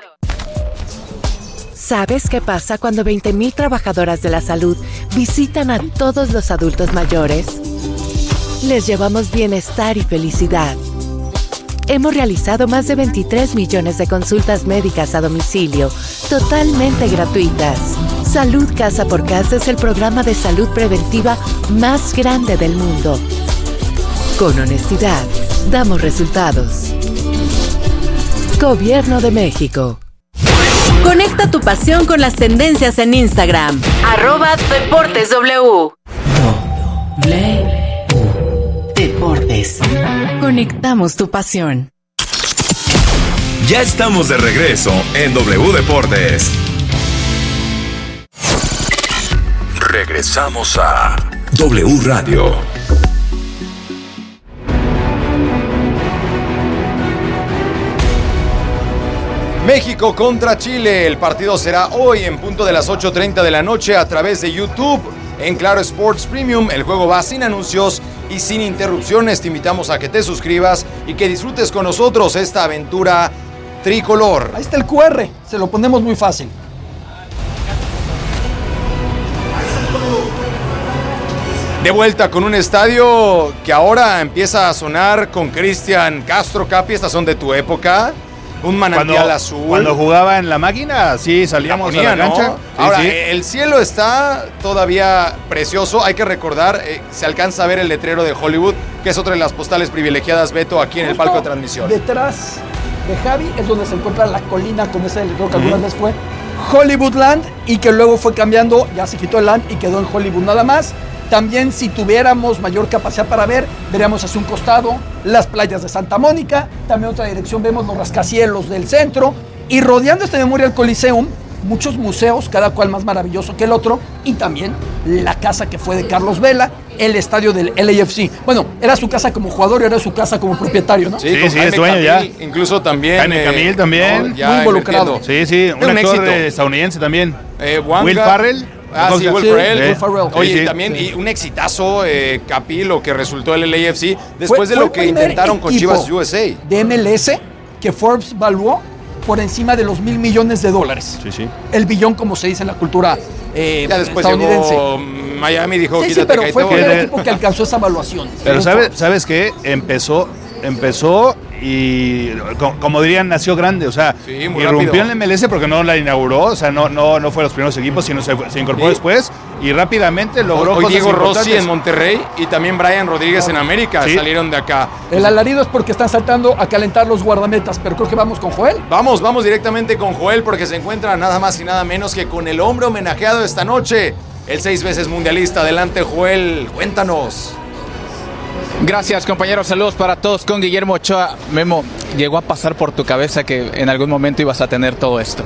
Speaker 5: ¿Sabes qué pasa cuando 20,000 trabajadoras de la salud visitan a todos los adultos mayores? Les llevamos bienestar y felicidad. Hemos realizado más de 23 millones de consultas médicas a domicilio, totalmente gratuitas. Salud Casa por Casa es el programa de salud preventiva más grande del mundo. Con honestidad, damos resultados. Gobierno de México. Conecta tu pasión con las tendencias en Instagram. @DeportesW. Deportes. Conectamos tu pasión.
Speaker 4: Ya estamos de regreso en W Deportes. Regresamos a W Radio.
Speaker 2: México contra Chile. El partido será hoy en punto de las 8:30 de la noche a través de YouTube en Claro Sports Premium. El juego va sin anuncios y sin interrupciones. Te invitamos a que te suscribas y que disfrutes con nosotros esta aventura tricolor.
Speaker 1: Ahí está el QR, se lo ponemos muy fácil.
Speaker 2: De vuelta con un estadio que ahora empieza a sonar con Cristian Castro. Capi, estas son de tu época. Un manantial azul.
Speaker 3: Cuando jugaba en la máquina, sí, salíamos a la cancha.
Speaker 2: ¿No? Ahora,
Speaker 3: sí.
Speaker 2: El cielo está todavía precioso. Hay que recordar, se alcanza a ver el letrero de Hollywood, que es otra de las postales privilegiadas, Beto, aquí en el palco de transmisión.
Speaker 1: Detrás de Javi es donde se encuentra la colina con ese letrero que algunas veces fue Hollywoodland y que luego fue cambiando, ya se quitó el land y quedó en Hollywood nada más. También si tuviéramos mayor capacidad para ver, veríamos hacia un costado las playas de Santa Mónica, también otra dirección vemos los rascacielos del centro y rodeando este Memorial Coliseum muchos museos, cada cual más maravilloso que el otro, y también la casa que fue de Carlos Vela, el estadio del LAFC. Bueno, era su casa como jugador y era su casa como propietario, ¿no?
Speaker 3: Sí, es dueño ya.
Speaker 2: Incluso también.
Speaker 3: Jaime Camil también.
Speaker 2: No, ya
Speaker 1: muy involucrado.
Speaker 3: Sí, un actor estadounidense también. Will Ferrell.
Speaker 2: Sí, Will Ferrell. Oye,
Speaker 3: sí,
Speaker 2: también y un exitazo, Capi, lo que resultó el LAFC, después de lo que intentaron con Chivas USA.
Speaker 1: De MLS, que Forbes valuó por encima de los $1,000 millones.
Speaker 3: Sí.
Speaker 1: El billón, como se dice en la cultura
Speaker 2: ya después
Speaker 1: estadounidense.
Speaker 2: llegó Miami, dijo,
Speaker 1: sí,
Speaker 2: quítate,
Speaker 1: pero
Speaker 2: Caito.
Speaker 1: fue el primer equipo que alcanzó esa evaluación.
Speaker 3: Pero ¿sabes qué? Empezó y como dirían, nació grande, o sea, irrumpió en la MLS porque no la inauguró, o sea, no fue los primeros equipos, sino se incorporó después y rápidamente logró
Speaker 2: hoy
Speaker 3: cosas
Speaker 2: Diego Rossi
Speaker 3: importantes.
Speaker 2: en Monterrey y también Brian Rodríguez en América salieron de acá.
Speaker 1: El alarido es porque están saltando a calentar los guardametas, pero creo que vamos con Joel.
Speaker 2: Vamos directamente con Joel porque se encuentra nada más y nada menos que con el hombre homenajeado esta noche, el 6 veces mundialista. Adelante, Joel, cuéntanos.
Speaker 14: Gracias, compañeros. Saludos para todos con Guillermo Ochoa. Memo, ¿llegó a pasar por tu cabeza que en algún momento ibas a tener todo esto?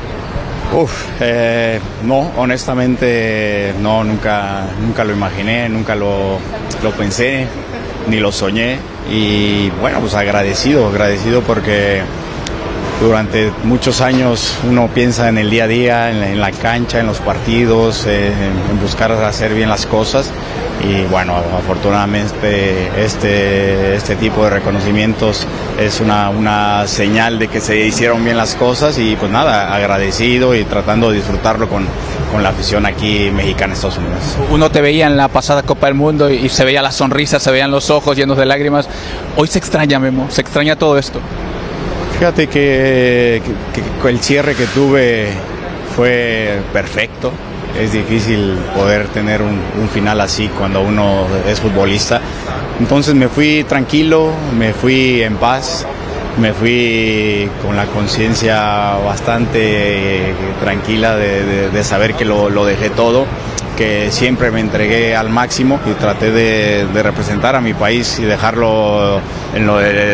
Speaker 15: No, honestamente no, nunca lo imaginé, nunca lo pensé, ni lo soñé. Y bueno, pues agradecido porque durante muchos años uno piensa en el día a día, en la cancha, en los partidos, en buscar hacer bien las cosas. Y bueno, afortunadamente este tipo de reconocimientos es una señal de que se hicieron bien las cosas y pues nada, agradecido y tratando de disfrutarlo con la afición aquí mexicana en Estados Unidos.
Speaker 14: Uno te veía en la pasada Copa del Mundo y se veía la sonrisa, se veían los ojos llenos de lágrimas. Hoy se extraña, Memo, se extraña todo esto.
Speaker 15: Fíjate que el cierre que tuve fue perfecto. Es difícil poder tener un final así cuando uno es futbolista. Entonces me fui tranquilo, me fui en paz, me fui con la conciencia bastante tranquila de saber que lo dejé todo, que siempre me entregué al máximo y traté de representar a mi país y dejarlo en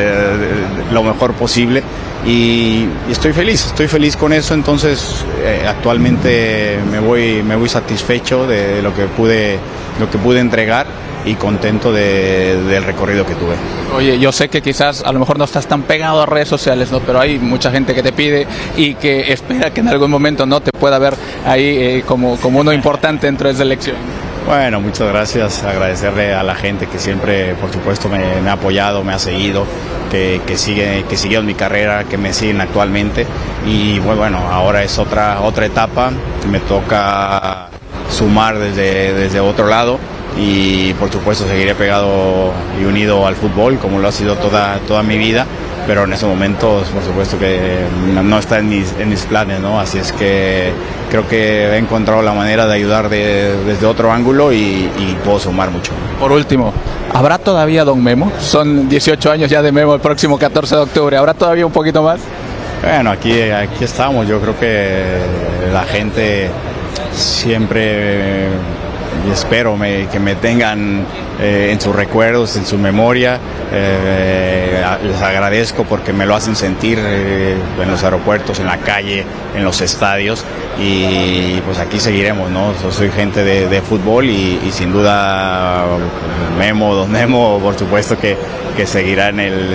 Speaker 15: lo mejor posible. Y estoy feliz con eso. Entonces actualmente me voy satisfecho de lo que pude entregar y contento del recorrido que tuve.
Speaker 14: Oye, yo sé que quizás a lo mejor no estás tan pegado a redes sociales, ¿no? Pero hay mucha gente que te pide y que espera que en algún momento no te pueda ver ahí como uno importante dentro de esa elección.
Speaker 15: Bueno, muchas gracias, agradecerle a la gente que siempre, por supuesto, me ha apoyado, me ha seguido, que siguieron mi carrera, que me siguen actualmente y bueno, ahora es otra etapa, me toca sumar desde otro lado y por supuesto seguiré pegado y unido al fútbol como lo ha sido toda mi vida, pero en esos momentos por supuesto que no está en mis planes, ¿no? Así es que creo que he encontrado la manera de ayudar desde otro ángulo y puedo sumar mucho.
Speaker 14: Por último, ¿habrá todavía Don Memo? Son 18 años ya de Memo el próximo 14 de octubre, ¿habrá todavía un poquito más?
Speaker 15: Bueno, aquí estamos, yo creo que la gente siempre y espero que me tengan en sus recuerdos, en su memoria. Les agradezco porque me lo hacen sentir en los aeropuertos, en la calle, en los estadios y pues aquí seguiremos, ¿no? Soy gente de fútbol y sin duda Don Memo, por supuesto que seguirá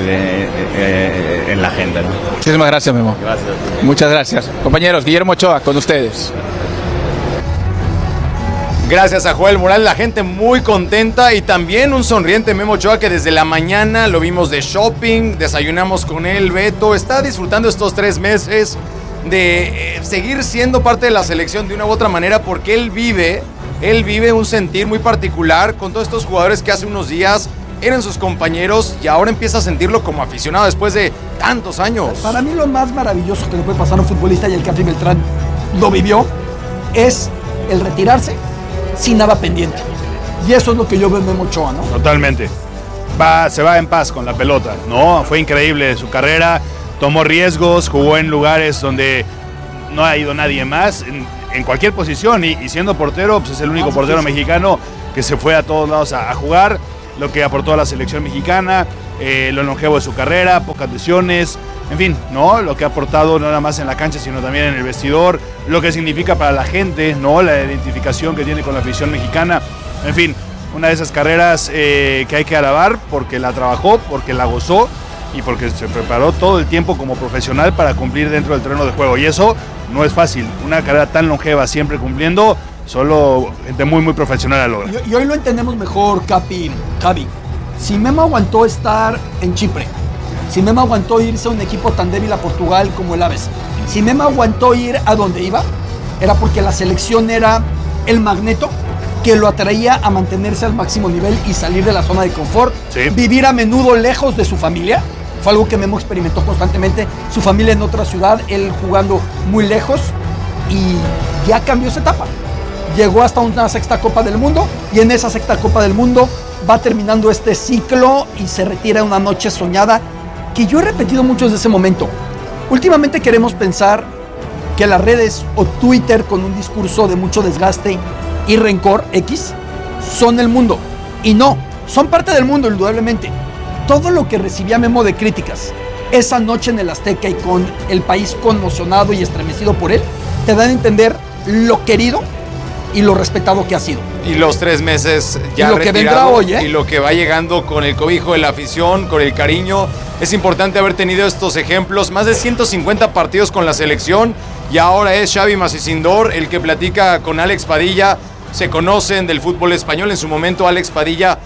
Speaker 15: en la agenda, ¿no?
Speaker 14: Muchísimas gracias, Memo.
Speaker 15: Gracias.
Speaker 14: Muchas gracias. Compañeros, Guillermo Ochoa, con ustedes.
Speaker 2: Gracias a Joel Morales, la gente muy contenta y también un sonriente Memo Ochoa que desde la mañana lo vimos de shopping, desayunamos con él, Beto, está disfrutando estos 3 meses de seguir siendo parte de la selección de una u otra manera porque él vive un sentir muy particular con todos estos jugadores que hace unos días eran sus compañeros y ahora empieza a sentirlo como aficionado después de tantos años.
Speaker 1: Para mí lo más maravilloso que le puede pasar a un futbolista, y el Capi Beltrán lo vivió, es el retirarse sin nada pendiente. Y eso es lo que yo veo en Memo Ochoa, ¿no?
Speaker 3: Totalmente. Se va en paz con la pelota, ¿no? Fue increíble su carrera. tomó riesgos, jugó en lugares donde no ha ido nadie más, en cualquier posición, y siendo portero, pues es el único portero mexicano que se fue a todos lados a jugar, lo que aportó a la selección mexicana, lo longevo de su carrera, pocas lesiones, en fin, ¿no? Lo que ha aportado no nada más en la cancha, sino también en el vestidor, lo que significa para la gente, ¿no? La identificación que tiene con la afición mexicana, en fin, una de esas carreras que hay que alabar porque la trabajó, porque la gozó y porque se preparó todo el tiempo como profesional para cumplir dentro del terreno de juego, y eso no es fácil, una carrera tan longeva siempre cumpliendo, solo gente muy profesional la logra.
Speaker 1: Y hoy lo entendemos mejor, Javi. Si Memo aguantó estar en Chipre, si Memo aguantó irse a un equipo tan débil a Portugal como el Aves, si Memo aguantó ir a donde iba, era porque la selección era el magneto que lo atraía a mantenerse al máximo nivel y salir de la zona de confort, vivir a menudo lejos de su familia. Fue algo que Memo experimentó constantemente, su familia en otra ciudad, él jugando muy lejos, y ya cambió esa etapa. Llegó hasta una sexta Copa del Mundo, y en esa sexta Copa del Mundo va terminando este ciclo y se retira una noche soñada, que yo he repetido mucho desde ese momento. Últimamente queremos pensar que las redes o Twitter, con un discurso de mucho desgaste y rencor, X, son el mundo. Y no, son parte del mundo, indudablemente. Todo lo que recibía Memo de críticas esa noche en el Azteca y con el país conmocionado y estremecido por él, te dan a entender lo querido y lo respetado que ha sido.
Speaker 2: Y los 3 meses ya
Speaker 1: y lo
Speaker 2: retirado,
Speaker 1: que vendrá hoy,
Speaker 2: y lo que va llegando con el cobijo de la afición, con el cariño. Es importante haber tenido estos ejemplos, más de 150 partidos con la selección, y ahora es Xavi Macisindor el que platica con Alex Padilla. Se conocen del fútbol español. En su momento Alex Padilla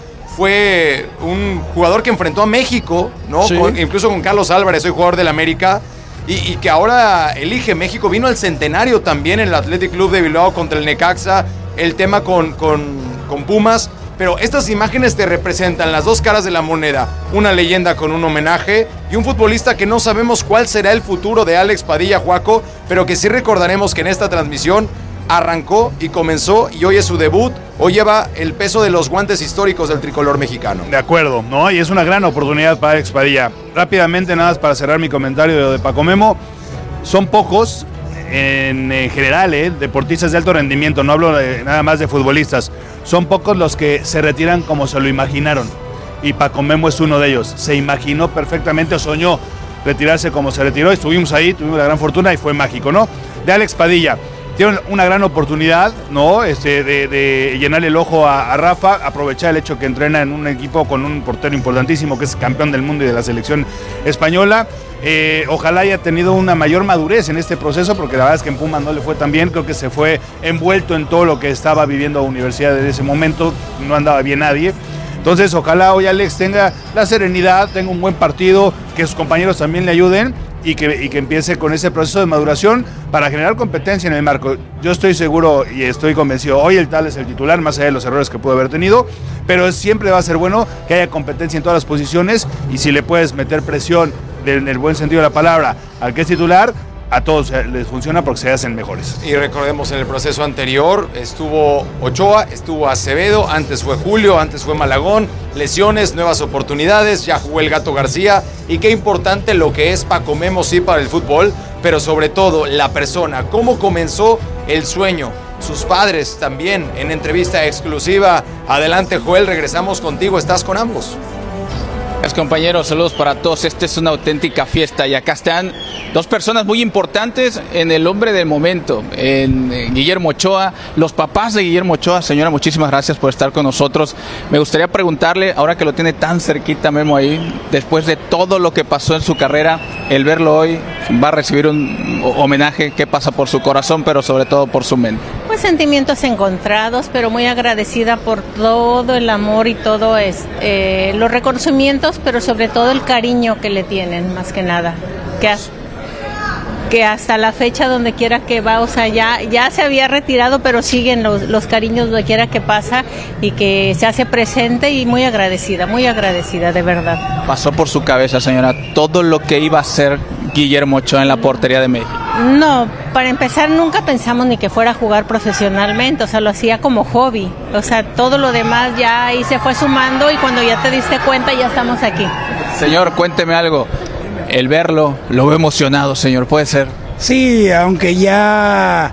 Speaker 2: fue un jugador que enfrentó a México, ¿no?
Speaker 1: Sí.
Speaker 2: Incluso con Carlos Álvarez, hoy jugador del América, y que ahora elige México. Vino al centenario también en el Athletic Club de Bilbao contra el Necaxa, el tema con Pumas, pero estas imágenes te representan las dos caras de la moneda, una leyenda con un homenaje y un futbolista que no sabemos cuál será el futuro de Alex Padilla, Juaco, pero que sí recordaremos que en esta transmisión arrancó y comenzó, y hoy es su debut. Hoy lleva el peso de los guantes históricos del tricolor mexicano.
Speaker 3: De acuerdo, ¿no? Y es una gran oportunidad para Alex Padilla. Rápidamente, nada más para cerrar mi comentario de Paco Memo, son pocos en general, deportistas de alto rendimiento, no hablo nada más de futbolistas, son pocos los que se retiran como se lo imaginaron, y Paco Memo es uno de ellos. Se imaginó perfectamente, o soñó retirarse como se retiró, estuvimos ahí, tuvimos la gran fortuna y fue mágico, ¿no? De Alex Padilla, tiene una gran oportunidad, ¿no? De llenarle el ojo a Rafa, aprovechar el hecho que entrena en un equipo con un portero importantísimo que es campeón del mundo y de la selección española. Ojalá haya tenido una mayor madurez en este proceso, porque la verdad es que en Pumas no le fue tan bien. Creo que se fue envuelto en todo lo que estaba viviendo Universidad en ese momento, no andaba bien nadie. Entonces ojalá hoy Alex tenga la serenidad, tenga un buen partido, que sus compañeros también le ayuden, y que empiece con ese proceso de maduración para generar competencia en el marco. Yo estoy seguro y estoy convencido, hoy el tal es el titular, más allá de los errores que pudo haber tenido, pero siempre va a ser bueno que haya competencia en todas las posiciones, y si le puedes meter presión en el buen sentido de la palabra al que es titular, a todos les funciona porque se hacen mejores.
Speaker 2: Y recordemos, en el proceso anterior estuvo Ochoa, estuvo Acevedo, antes fue Julio, antes fue Malagón, lesiones, nuevas oportunidades, ya jugó el Gato García, y qué importante lo que es Paco Memo, sí, para el fútbol, pero sobre todo la persona, cómo comenzó el sueño, sus padres también, en entrevista exclusiva. Adelante, Joel, regresamos contigo, estás con ambos.
Speaker 14: Gracias, compañeros, saludos para todos. Esta es una auténtica fiesta, y acá están dos personas muy importantes en el hombre del momento, en Guillermo Ochoa, los papás de Guillermo Ochoa. Señora, muchísimas gracias por estar con nosotros. Me gustaría preguntarle, ahora que lo tiene tan cerquita Memo ahí, después de todo lo que pasó en su carrera, el verlo hoy, va a recibir un homenaje. ¿Qué pasa por su corazón, pero sobre todo por su mente?
Speaker 16: Pues sentimientos encontrados, pero muy agradecida por todo el amor y todo los reconocimientos, pero sobre todo el cariño que le tienen, más que nada, que hasta la fecha donde quiera que va, o sea, ya se había retirado, pero siguen los cariños donde quiera que pasa, y que se hace presente, y muy agradecida, de verdad.
Speaker 14: ¿Pasó por su cabeza, señora, todo lo que iba a hacer Guillermo Ochoa en la portería de México?
Speaker 16: No, para empezar nunca pensamos ni que fuera a jugar profesionalmente, o sea, lo hacía como hobby, o sea, todo lo demás ya ahí se fue sumando, y cuando ya te diste cuenta ya estamos aquí.
Speaker 14: Señor, cuénteme algo. El verlo, lo veo emocionado, señor, ¿puede ser?
Speaker 17: Sí, aunque ya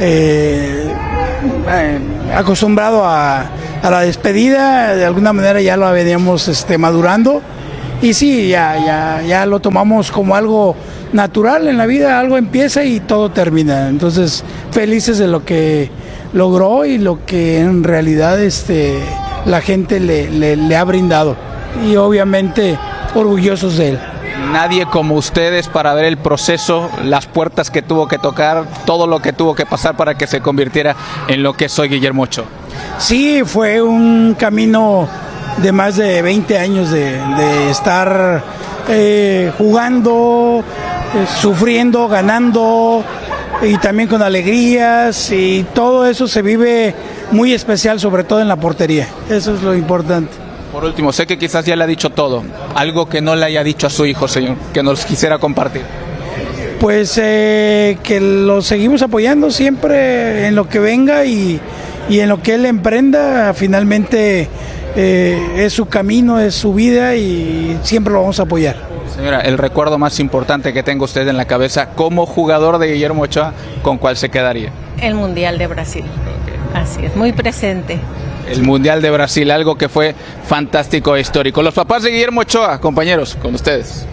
Speaker 17: acostumbrado a la despedida, de alguna manera ya lo veníamos madurando. Y sí, ya lo tomamos como algo natural en la vida, algo empieza y todo termina. Entonces, felices de lo que logró y lo que en realidad la gente le ha brindado. Y obviamente orgullosos de él.
Speaker 14: Nadie como ustedes para ver el proceso, las puertas que tuvo que tocar, todo lo que tuvo que pasar para que se convirtiera en lo que soy Guillermo Ochoa.
Speaker 17: Sí, fue un camino de más de 20 años de estar jugando, sufriendo, ganando y también con alegrías, y todo eso se vive muy especial, sobre todo en la portería. Eso es lo importante.
Speaker 14: Por último, sé que quizás ya le ha dicho todo, algo que no le haya dicho a su hijo, señor, que nos quisiera compartir.
Speaker 17: Pues que lo seguimos apoyando siempre en lo que venga y en lo que él emprenda. Finalmente es su camino, es su vida y siempre lo vamos a apoyar.
Speaker 14: Señora, el recuerdo más importante que tenga usted en la cabeza como jugador de Guillermo Ochoa, ¿con cuál se quedaría?
Speaker 16: El Mundial de Brasil. Así es, muy presente.
Speaker 14: El Mundial de Brasil, algo que fue fantástico e histórico. Los papás de Guillermo Ochoa, compañeros, con ustedes.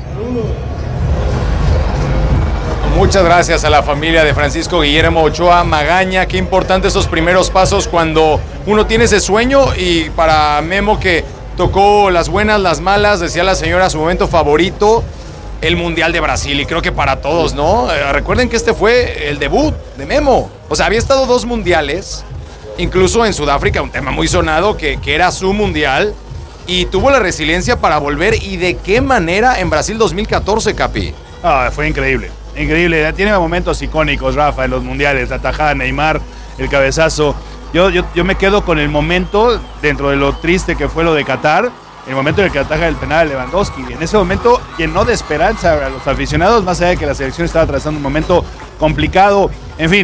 Speaker 2: Muchas gracias a la familia de Francisco Guillermo Ochoa Magaña. Qué importante esos primeros pasos cuando uno tiene ese sueño. Y para Memo, que tocó las buenas, las malas, decía la señora, su momento favorito, el Mundial de Brasil. Y creo que para todos, ¿no? Recuerden que este fue el debut de Memo. O sea, había estado 2 mundiales, incluso en Sudáfrica, un tema muy sonado, que era su mundial, y tuvo la resiliencia para volver. ¿Y de qué manera en Brasil 2014, Capi?
Speaker 3: Fue increíble, increíble. Tiene momentos icónicos, Rafa, en los mundiales, la tajada de Neymar, el cabezazo. Yo me quedo con el momento, dentro de lo triste que fue lo de Qatar, el momento en el que ataja el penal de Lewandowski. En ese momento llenó de esperanza a los aficionados, más allá de que la selección estaba atravesando un momento complicado. En fin,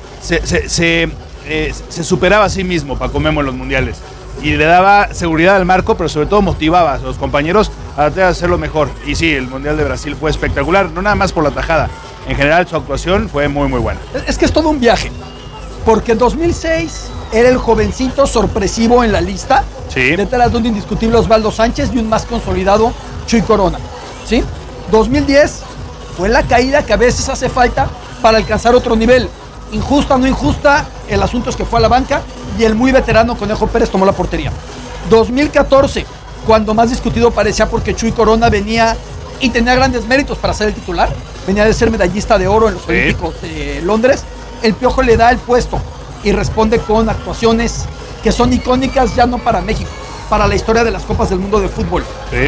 Speaker 3: se superaba a sí mismo Paco Memo en los mundiales y le daba seguridad al marco, pero sobre todo motivaba a los compañeros a tratar de hacerlo mejor. Y sí, el Mundial de Brasil fue espectacular, no nada más por la tajada, en general su actuación fue muy muy buena.
Speaker 1: Es que es todo un viaje, porque en 2006 era el jovencito sorpresivo en la lista,
Speaker 3: sí,
Speaker 1: detrás de un indiscutible Osvaldo Sánchez y un más consolidado Chuy Corona, ¿sí? 2010 fue la caída que a veces hace falta para alcanzar otro nivel. Injusta o no injusta, el asunto es que fue a la banca y el muy veterano Conejo Pérez tomó la portería. 2014, cuando más discutido parecía, porque Chuy Corona venía y tenía grandes méritos para ser el titular, venía de ser medallista de oro en los Olímpicos de Londres, el Piojo le da el puesto y responde con actuaciones que son icónicas ya no para México, para la historia de las Copas del Mundo de Fútbol.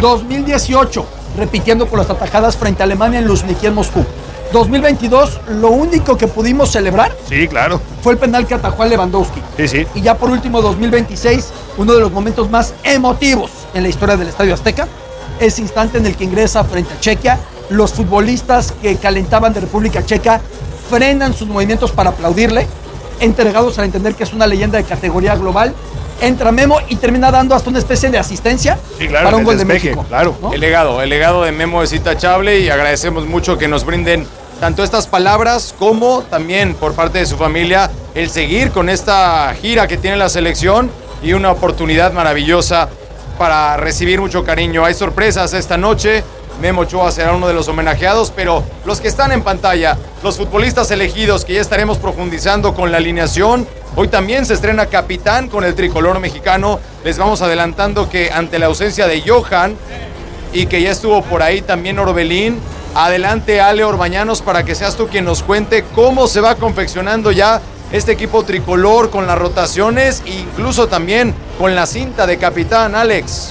Speaker 1: 2018, repitiendo con las atajadas frente a Alemania en Luzhniki en Moscú. 2022, lo único que pudimos celebrar,
Speaker 3: sí, claro,
Speaker 1: fue el penal que atajó a Lewandowski.
Speaker 3: Sí, sí.
Speaker 1: Y ya por último, 2026, uno de los momentos más emotivos en la historia del Estadio Azteca, ese instante en el que ingresa frente a Chequia, los futbolistas que calentaban de República Checa frenan sus movimientos para aplaudirle, entregados al entender que es una leyenda de categoría global. Entra Memo y termina dando hasta una especie de asistencia, sí, claro, para un gol de México.
Speaker 3: Claro.
Speaker 1: ¿No?
Speaker 2: El legado de Memo es intachable, y agradecemos mucho que nos brinden tanto estas palabras como también por parte de su familia el seguir con esta gira que tiene la selección, y una oportunidad maravillosa para recibir mucho cariño. Hay sorpresas esta noche. Memo Ochoa será uno de los homenajeados, pero los que están en pantalla, los futbolistas elegidos, que ya estaremos profundizando con la alineación. Hoy también se estrena capitán con el tricolor mexicano. Les vamos adelantando que ante la ausencia de Johan, y que ya estuvo por ahí también Orbelín, adelante Ale Orbañanos para que seas tú quien nos cuente cómo se va confeccionando ya este equipo tricolor con las rotaciones e incluso también con la cinta de capitán. Alex.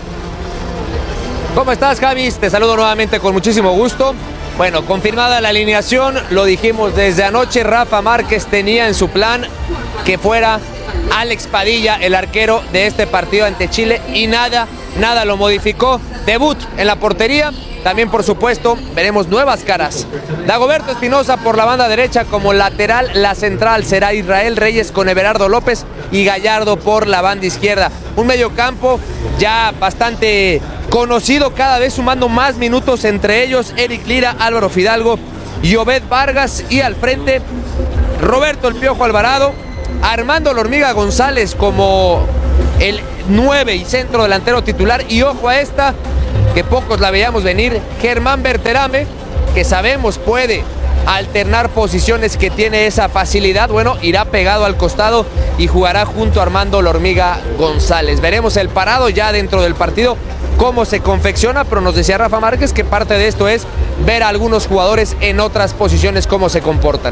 Speaker 18: ¿Cómo estás, Javis? Te saludo nuevamente con muchísimo gusto. Bueno, confirmada la alineación, lo dijimos desde anoche, Rafa Márquez tenía en su plan que fuera Alex Padilla el arquero de este partido ante Chile, y nada lo modificó. Debut en la portería, también por supuesto veremos nuevas caras. Dagoberto Espinosa por la banda derecha como lateral, la central será Israel Reyes con Everardo López y Gallardo por la banda izquierda. Un mediocampo ya bastante conocido cada vez sumando más minutos, entre ellos Eric Lira, Álvaro Fidalgo y Obed Vargas, y al frente Roberto El Piojo Alvarado, Armando La Hormiga González como el 9 y centro delantero titular, y ojo a esta, que pocos la veíamos venir, Germán Berterame, que sabemos puede alternar posiciones, que tiene esa facilidad, bueno, irá pegado al costado y jugará junto a Armando La Hormiga González. Veremos el parado ya dentro del partido, cómo se confecciona, pero nos decía Rafa Márquez que parte de esto es ver a algunos jugadores en otras posiciones cómo se comportan.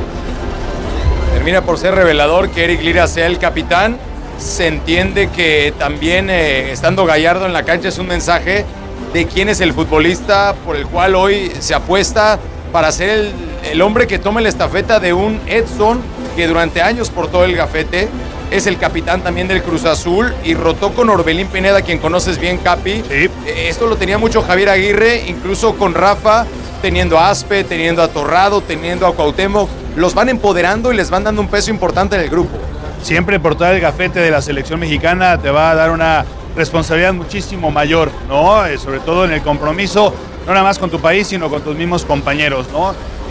Speaker 2: Termina por ser revelador que Eric Lira sea el capitán. Se entiende que también estando Gallardo en la cancha es un mensaje de quién es el futbolista por el cual hoy se apuesta para ser el hombre que tome la estafeta de un Edson que durante años portó el gafete. Es el capitán también del Cruz Azul y rotó con Orbelín Pineda, quien conoces bien, Capi.
Speaker 3: Sí.
Speaker 2: Esto lo tenía mucho Javier Aguirre, incluso con Rafa, teniendo a Aspe, teniendo a Torrado, teniendo a Cuauhtémoc. Los van empoderando y les van dando un peso importante en el grupo.
Speaker 3: Siempre portar el gafete de la selección mexicana te va a dar una responsabilidad muchísimo mayor, ¿no? Sobre todo en el compromiso, no nada más con tu país, sino con tus mismos compañeros, ¿no?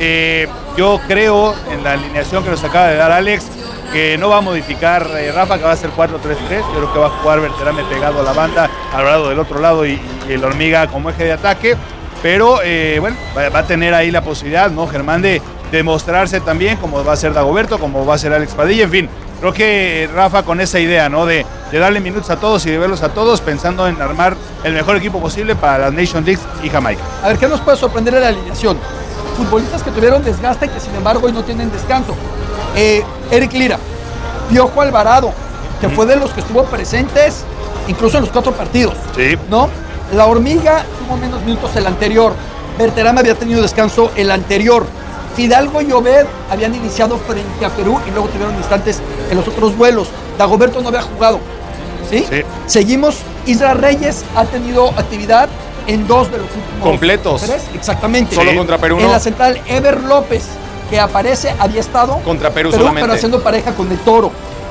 Speaker 3: Yo creo, en la alineación que nos acaba de dar Alex, que no va a modificar Rafa, que va a ser 4-3-3. Yo creo que va a jugar Berterame pegado a la banda, Alvarado del otro lado y el Hormiga como eje de ataque. Pero, bueno, va a tener ahí la posibilidad, ¿no? Germán de demostrarse también, como va a ser Dagoberto, como va a ser Alex Padilla, en fin. Creo que Rafa con esa idea, ¿no? De darle minutos a todos y de verlos a todos, pensando en armar el mejor equipo posible para las Nations League y Jamaica.
Speaker 1: A ver, ¿qué nos puede sorprender en la alineación? Futbolistas que tuvieron desgaste, que sin embargo hoy no tienen descanso. Eric Lira, Piojo Alvarado, que fue de los que estuvo presentes incluso en los 4 partidos.
Speaker 3: Sí.
Speaker 1: ¿No? La Hormiga tuvo menos minutos el anterior. Berterame había tenido descanso el anterior. Fidalgo y Obed habían iniciado frente a Perú y luego tuvieron instantes en los otros vuelos. Dagoberto no había jugado. ¿Sí?
Speaker 3: Sí.
Speaker 1: Seguimos. Israel Reyes ha tenido actividad en 2 de los últimos
Speaker 2: completos.
Speaker 1: 3, exactamente.
Speaker 2: Solo contra Perú,
Speaker 1: En
Speaker 2: ¿no?
Speaker 1: la central, Ever López, que aparece, había estado
Speaker 2: Contra Perú solamente.
Speaker 1: pero haciendo pareja con el Toro.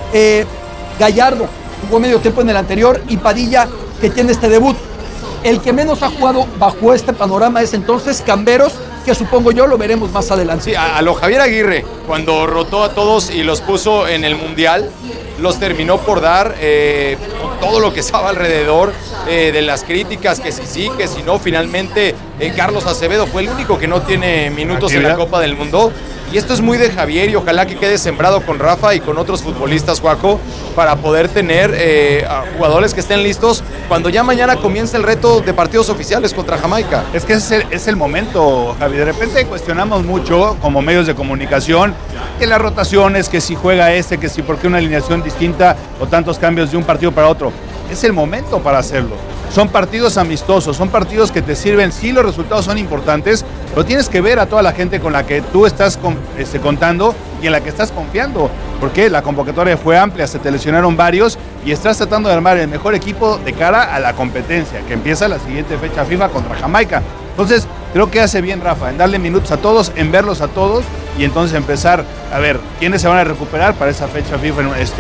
Speaker 1: Gallardo jugó medio tiempo en el anterior y Padilla, que tiene este debut. El que menos ha jugado bajo este panorama es entonces Camberos, que supongo yo lo veremos más adelante.
Speaker 2: Sí, a lo Javier Aguirre, cuando rotó a todos y los puso en el Mundial, los terminó por dar con todo lo que estaba alrededor de las críticas, que sí, que si no. Finalmente Carlos Acevedo fue el único que no tiene minutos en la Copa del Mundo. Y esto es muy de Javier y ojalá que quede sembrado con Rafa y con otros futbolistas, Juaco, para poder tener jugadores que estén listos cuando ya mañana comience el reto de partidos oficiales contra Jamaica.
Speaker 3: Es que es el momento, Javi. De repente cuestionamos mucho como medios de comunicación que las rotaciones, que si juega que si por qué una alineación distinta o tantos cambios de un partido para otro. Es el momento para hacerlo. Son partidos amistosos, son partidos que te sirven, sí, los resultados son importantes, pero tienes que ver a toda la gente con la que tú estás contando y en la que estás confiando, porque la convocatoria fue amplia, se te lesionaron varios y estás tratando de armar el mejor equipo de cara a la competencia, que empieza la siguiente fecha FIFA contra Jamaica. Entonces, creo que hace bien Rafa en darle minutos a todos, en verlos a todos y entonces empezar a ver quiénes se van a recuperar para esa fecha FIFA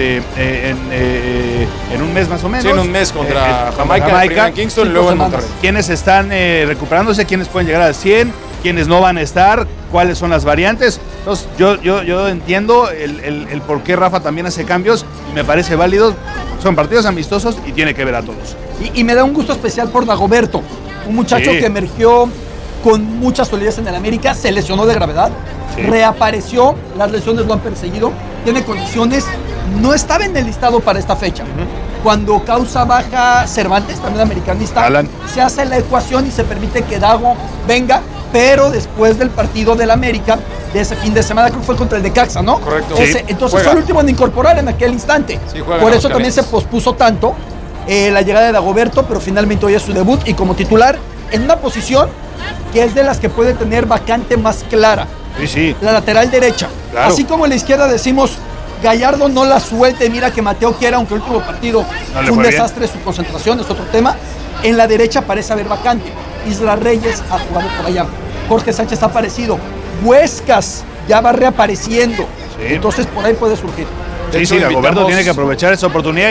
Speaker 3: en un mes más o menos.
Speaker 2: Sí, en un mes contra Jamaica, en Kingston y luego en Monterrey.
Speaker 3: Quiénes están recuperándose, quiénes pueden llegar al 100, quiénes no van a estar, cuáles son las variantes. Entonces, yo entiendo el por qué Rafa también hace cambios y me parece válido. Son partidos amistosos y tiene que ver a todos.
Speaker 1: Y me da un gusto especial por Dagoberto, un muchacho que emergió con mucha solidez en el América, se lesionó de gravedad, reapareció, las lesiones lo han perseguido, tiene condiciones, no estaba en el listado para esta fecha. Cuando causa baja Cervantes, también americanista, se hace la ecuación y se permite que Dago venga, pero después del partido del América, de ese fin de semana, creo que fue contra el Necaxa, ¿no?
Speaker 2: Correcto.
Speaker 1: Entonces
Speaker 2: juega.
Speaker 1: fue el último en incorporar en aquel instante.
Speaker 2: Sí, juega,
Speaker 1: por eso también se pospuso tanto la llegada de Dagoberto, pero finalmente hoy es su debut y como titular en una posición que es de las que puede tener vacante más clara.
Speaker 3: Sí.
Speaker 1: La lateral derecha.
Speaker 3: Claro.
Speaker 1: Así como en la izquierda decimos, Gallardo no la suelte, mira que Mateo quiera, aunque el último partido fue un desastre, su concentración es otro tema. En la derecha parece haber vacante. Isla Reyes ha jugado por allá. Jorge Sánchez ha aparecido. Huescas ya va reapareciendo. Entonces por ahí puede surgir.
Speaker 3: Sí, Dagoberto tiene que aprovechar esas oportunidades.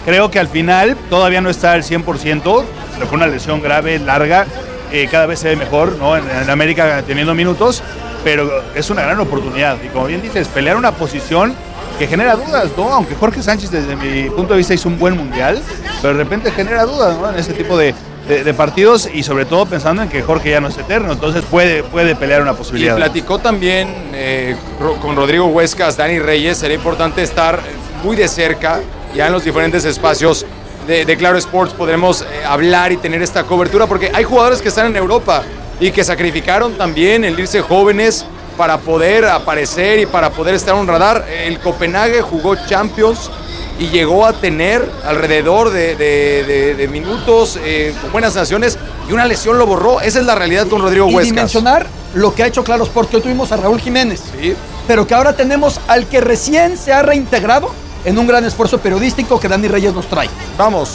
Speaker 3: Creo que al final todavía no está al 100%, pero fue una lesión grave, larga, cada vez se ve mejor, ¿no? En América teniendo minutos, pero es una gran oportunidad. Y como bien dices, pelear una posición que genera dudas, ¿no? Aunque Jorge Sánchez, desde mi punto de vista, hizo un buen mundial, pero de repente genera dudas, ¿no? En ese tipo de partidos, y sobre todo pensando en que Jorge ya no es eterno, entonces puede pelear una posibilidad.
Speaker 2: Y platicó también con Rodrigo Huescas, Dani Reyes, sería importante estar muy de cerca, ya en los diferentes espacios de Claro Sports podremos hablar y tener esta cobertura, porque hay jugadores que están en Europa y que sacrificaron también el irse jóvenes para poder aparecer y para poder estar en un radar. El Copenhague jugó Champions y llegó a tener alrededor de minutos con buenas sensaciones, y una lesión lo borró. Esa es la realidad con Rodrigo Huescas.
Speaker 1: Y dimensionar lo que ha hecho Claro Sport, que hoy tuvimos a Raúl Jiménez, sí, pero que ahora tenemos al que recién se ha reintegrado en un gran esfuerzo periodístico que Dani Reyes nos trae.
Speaker 2: Vamos.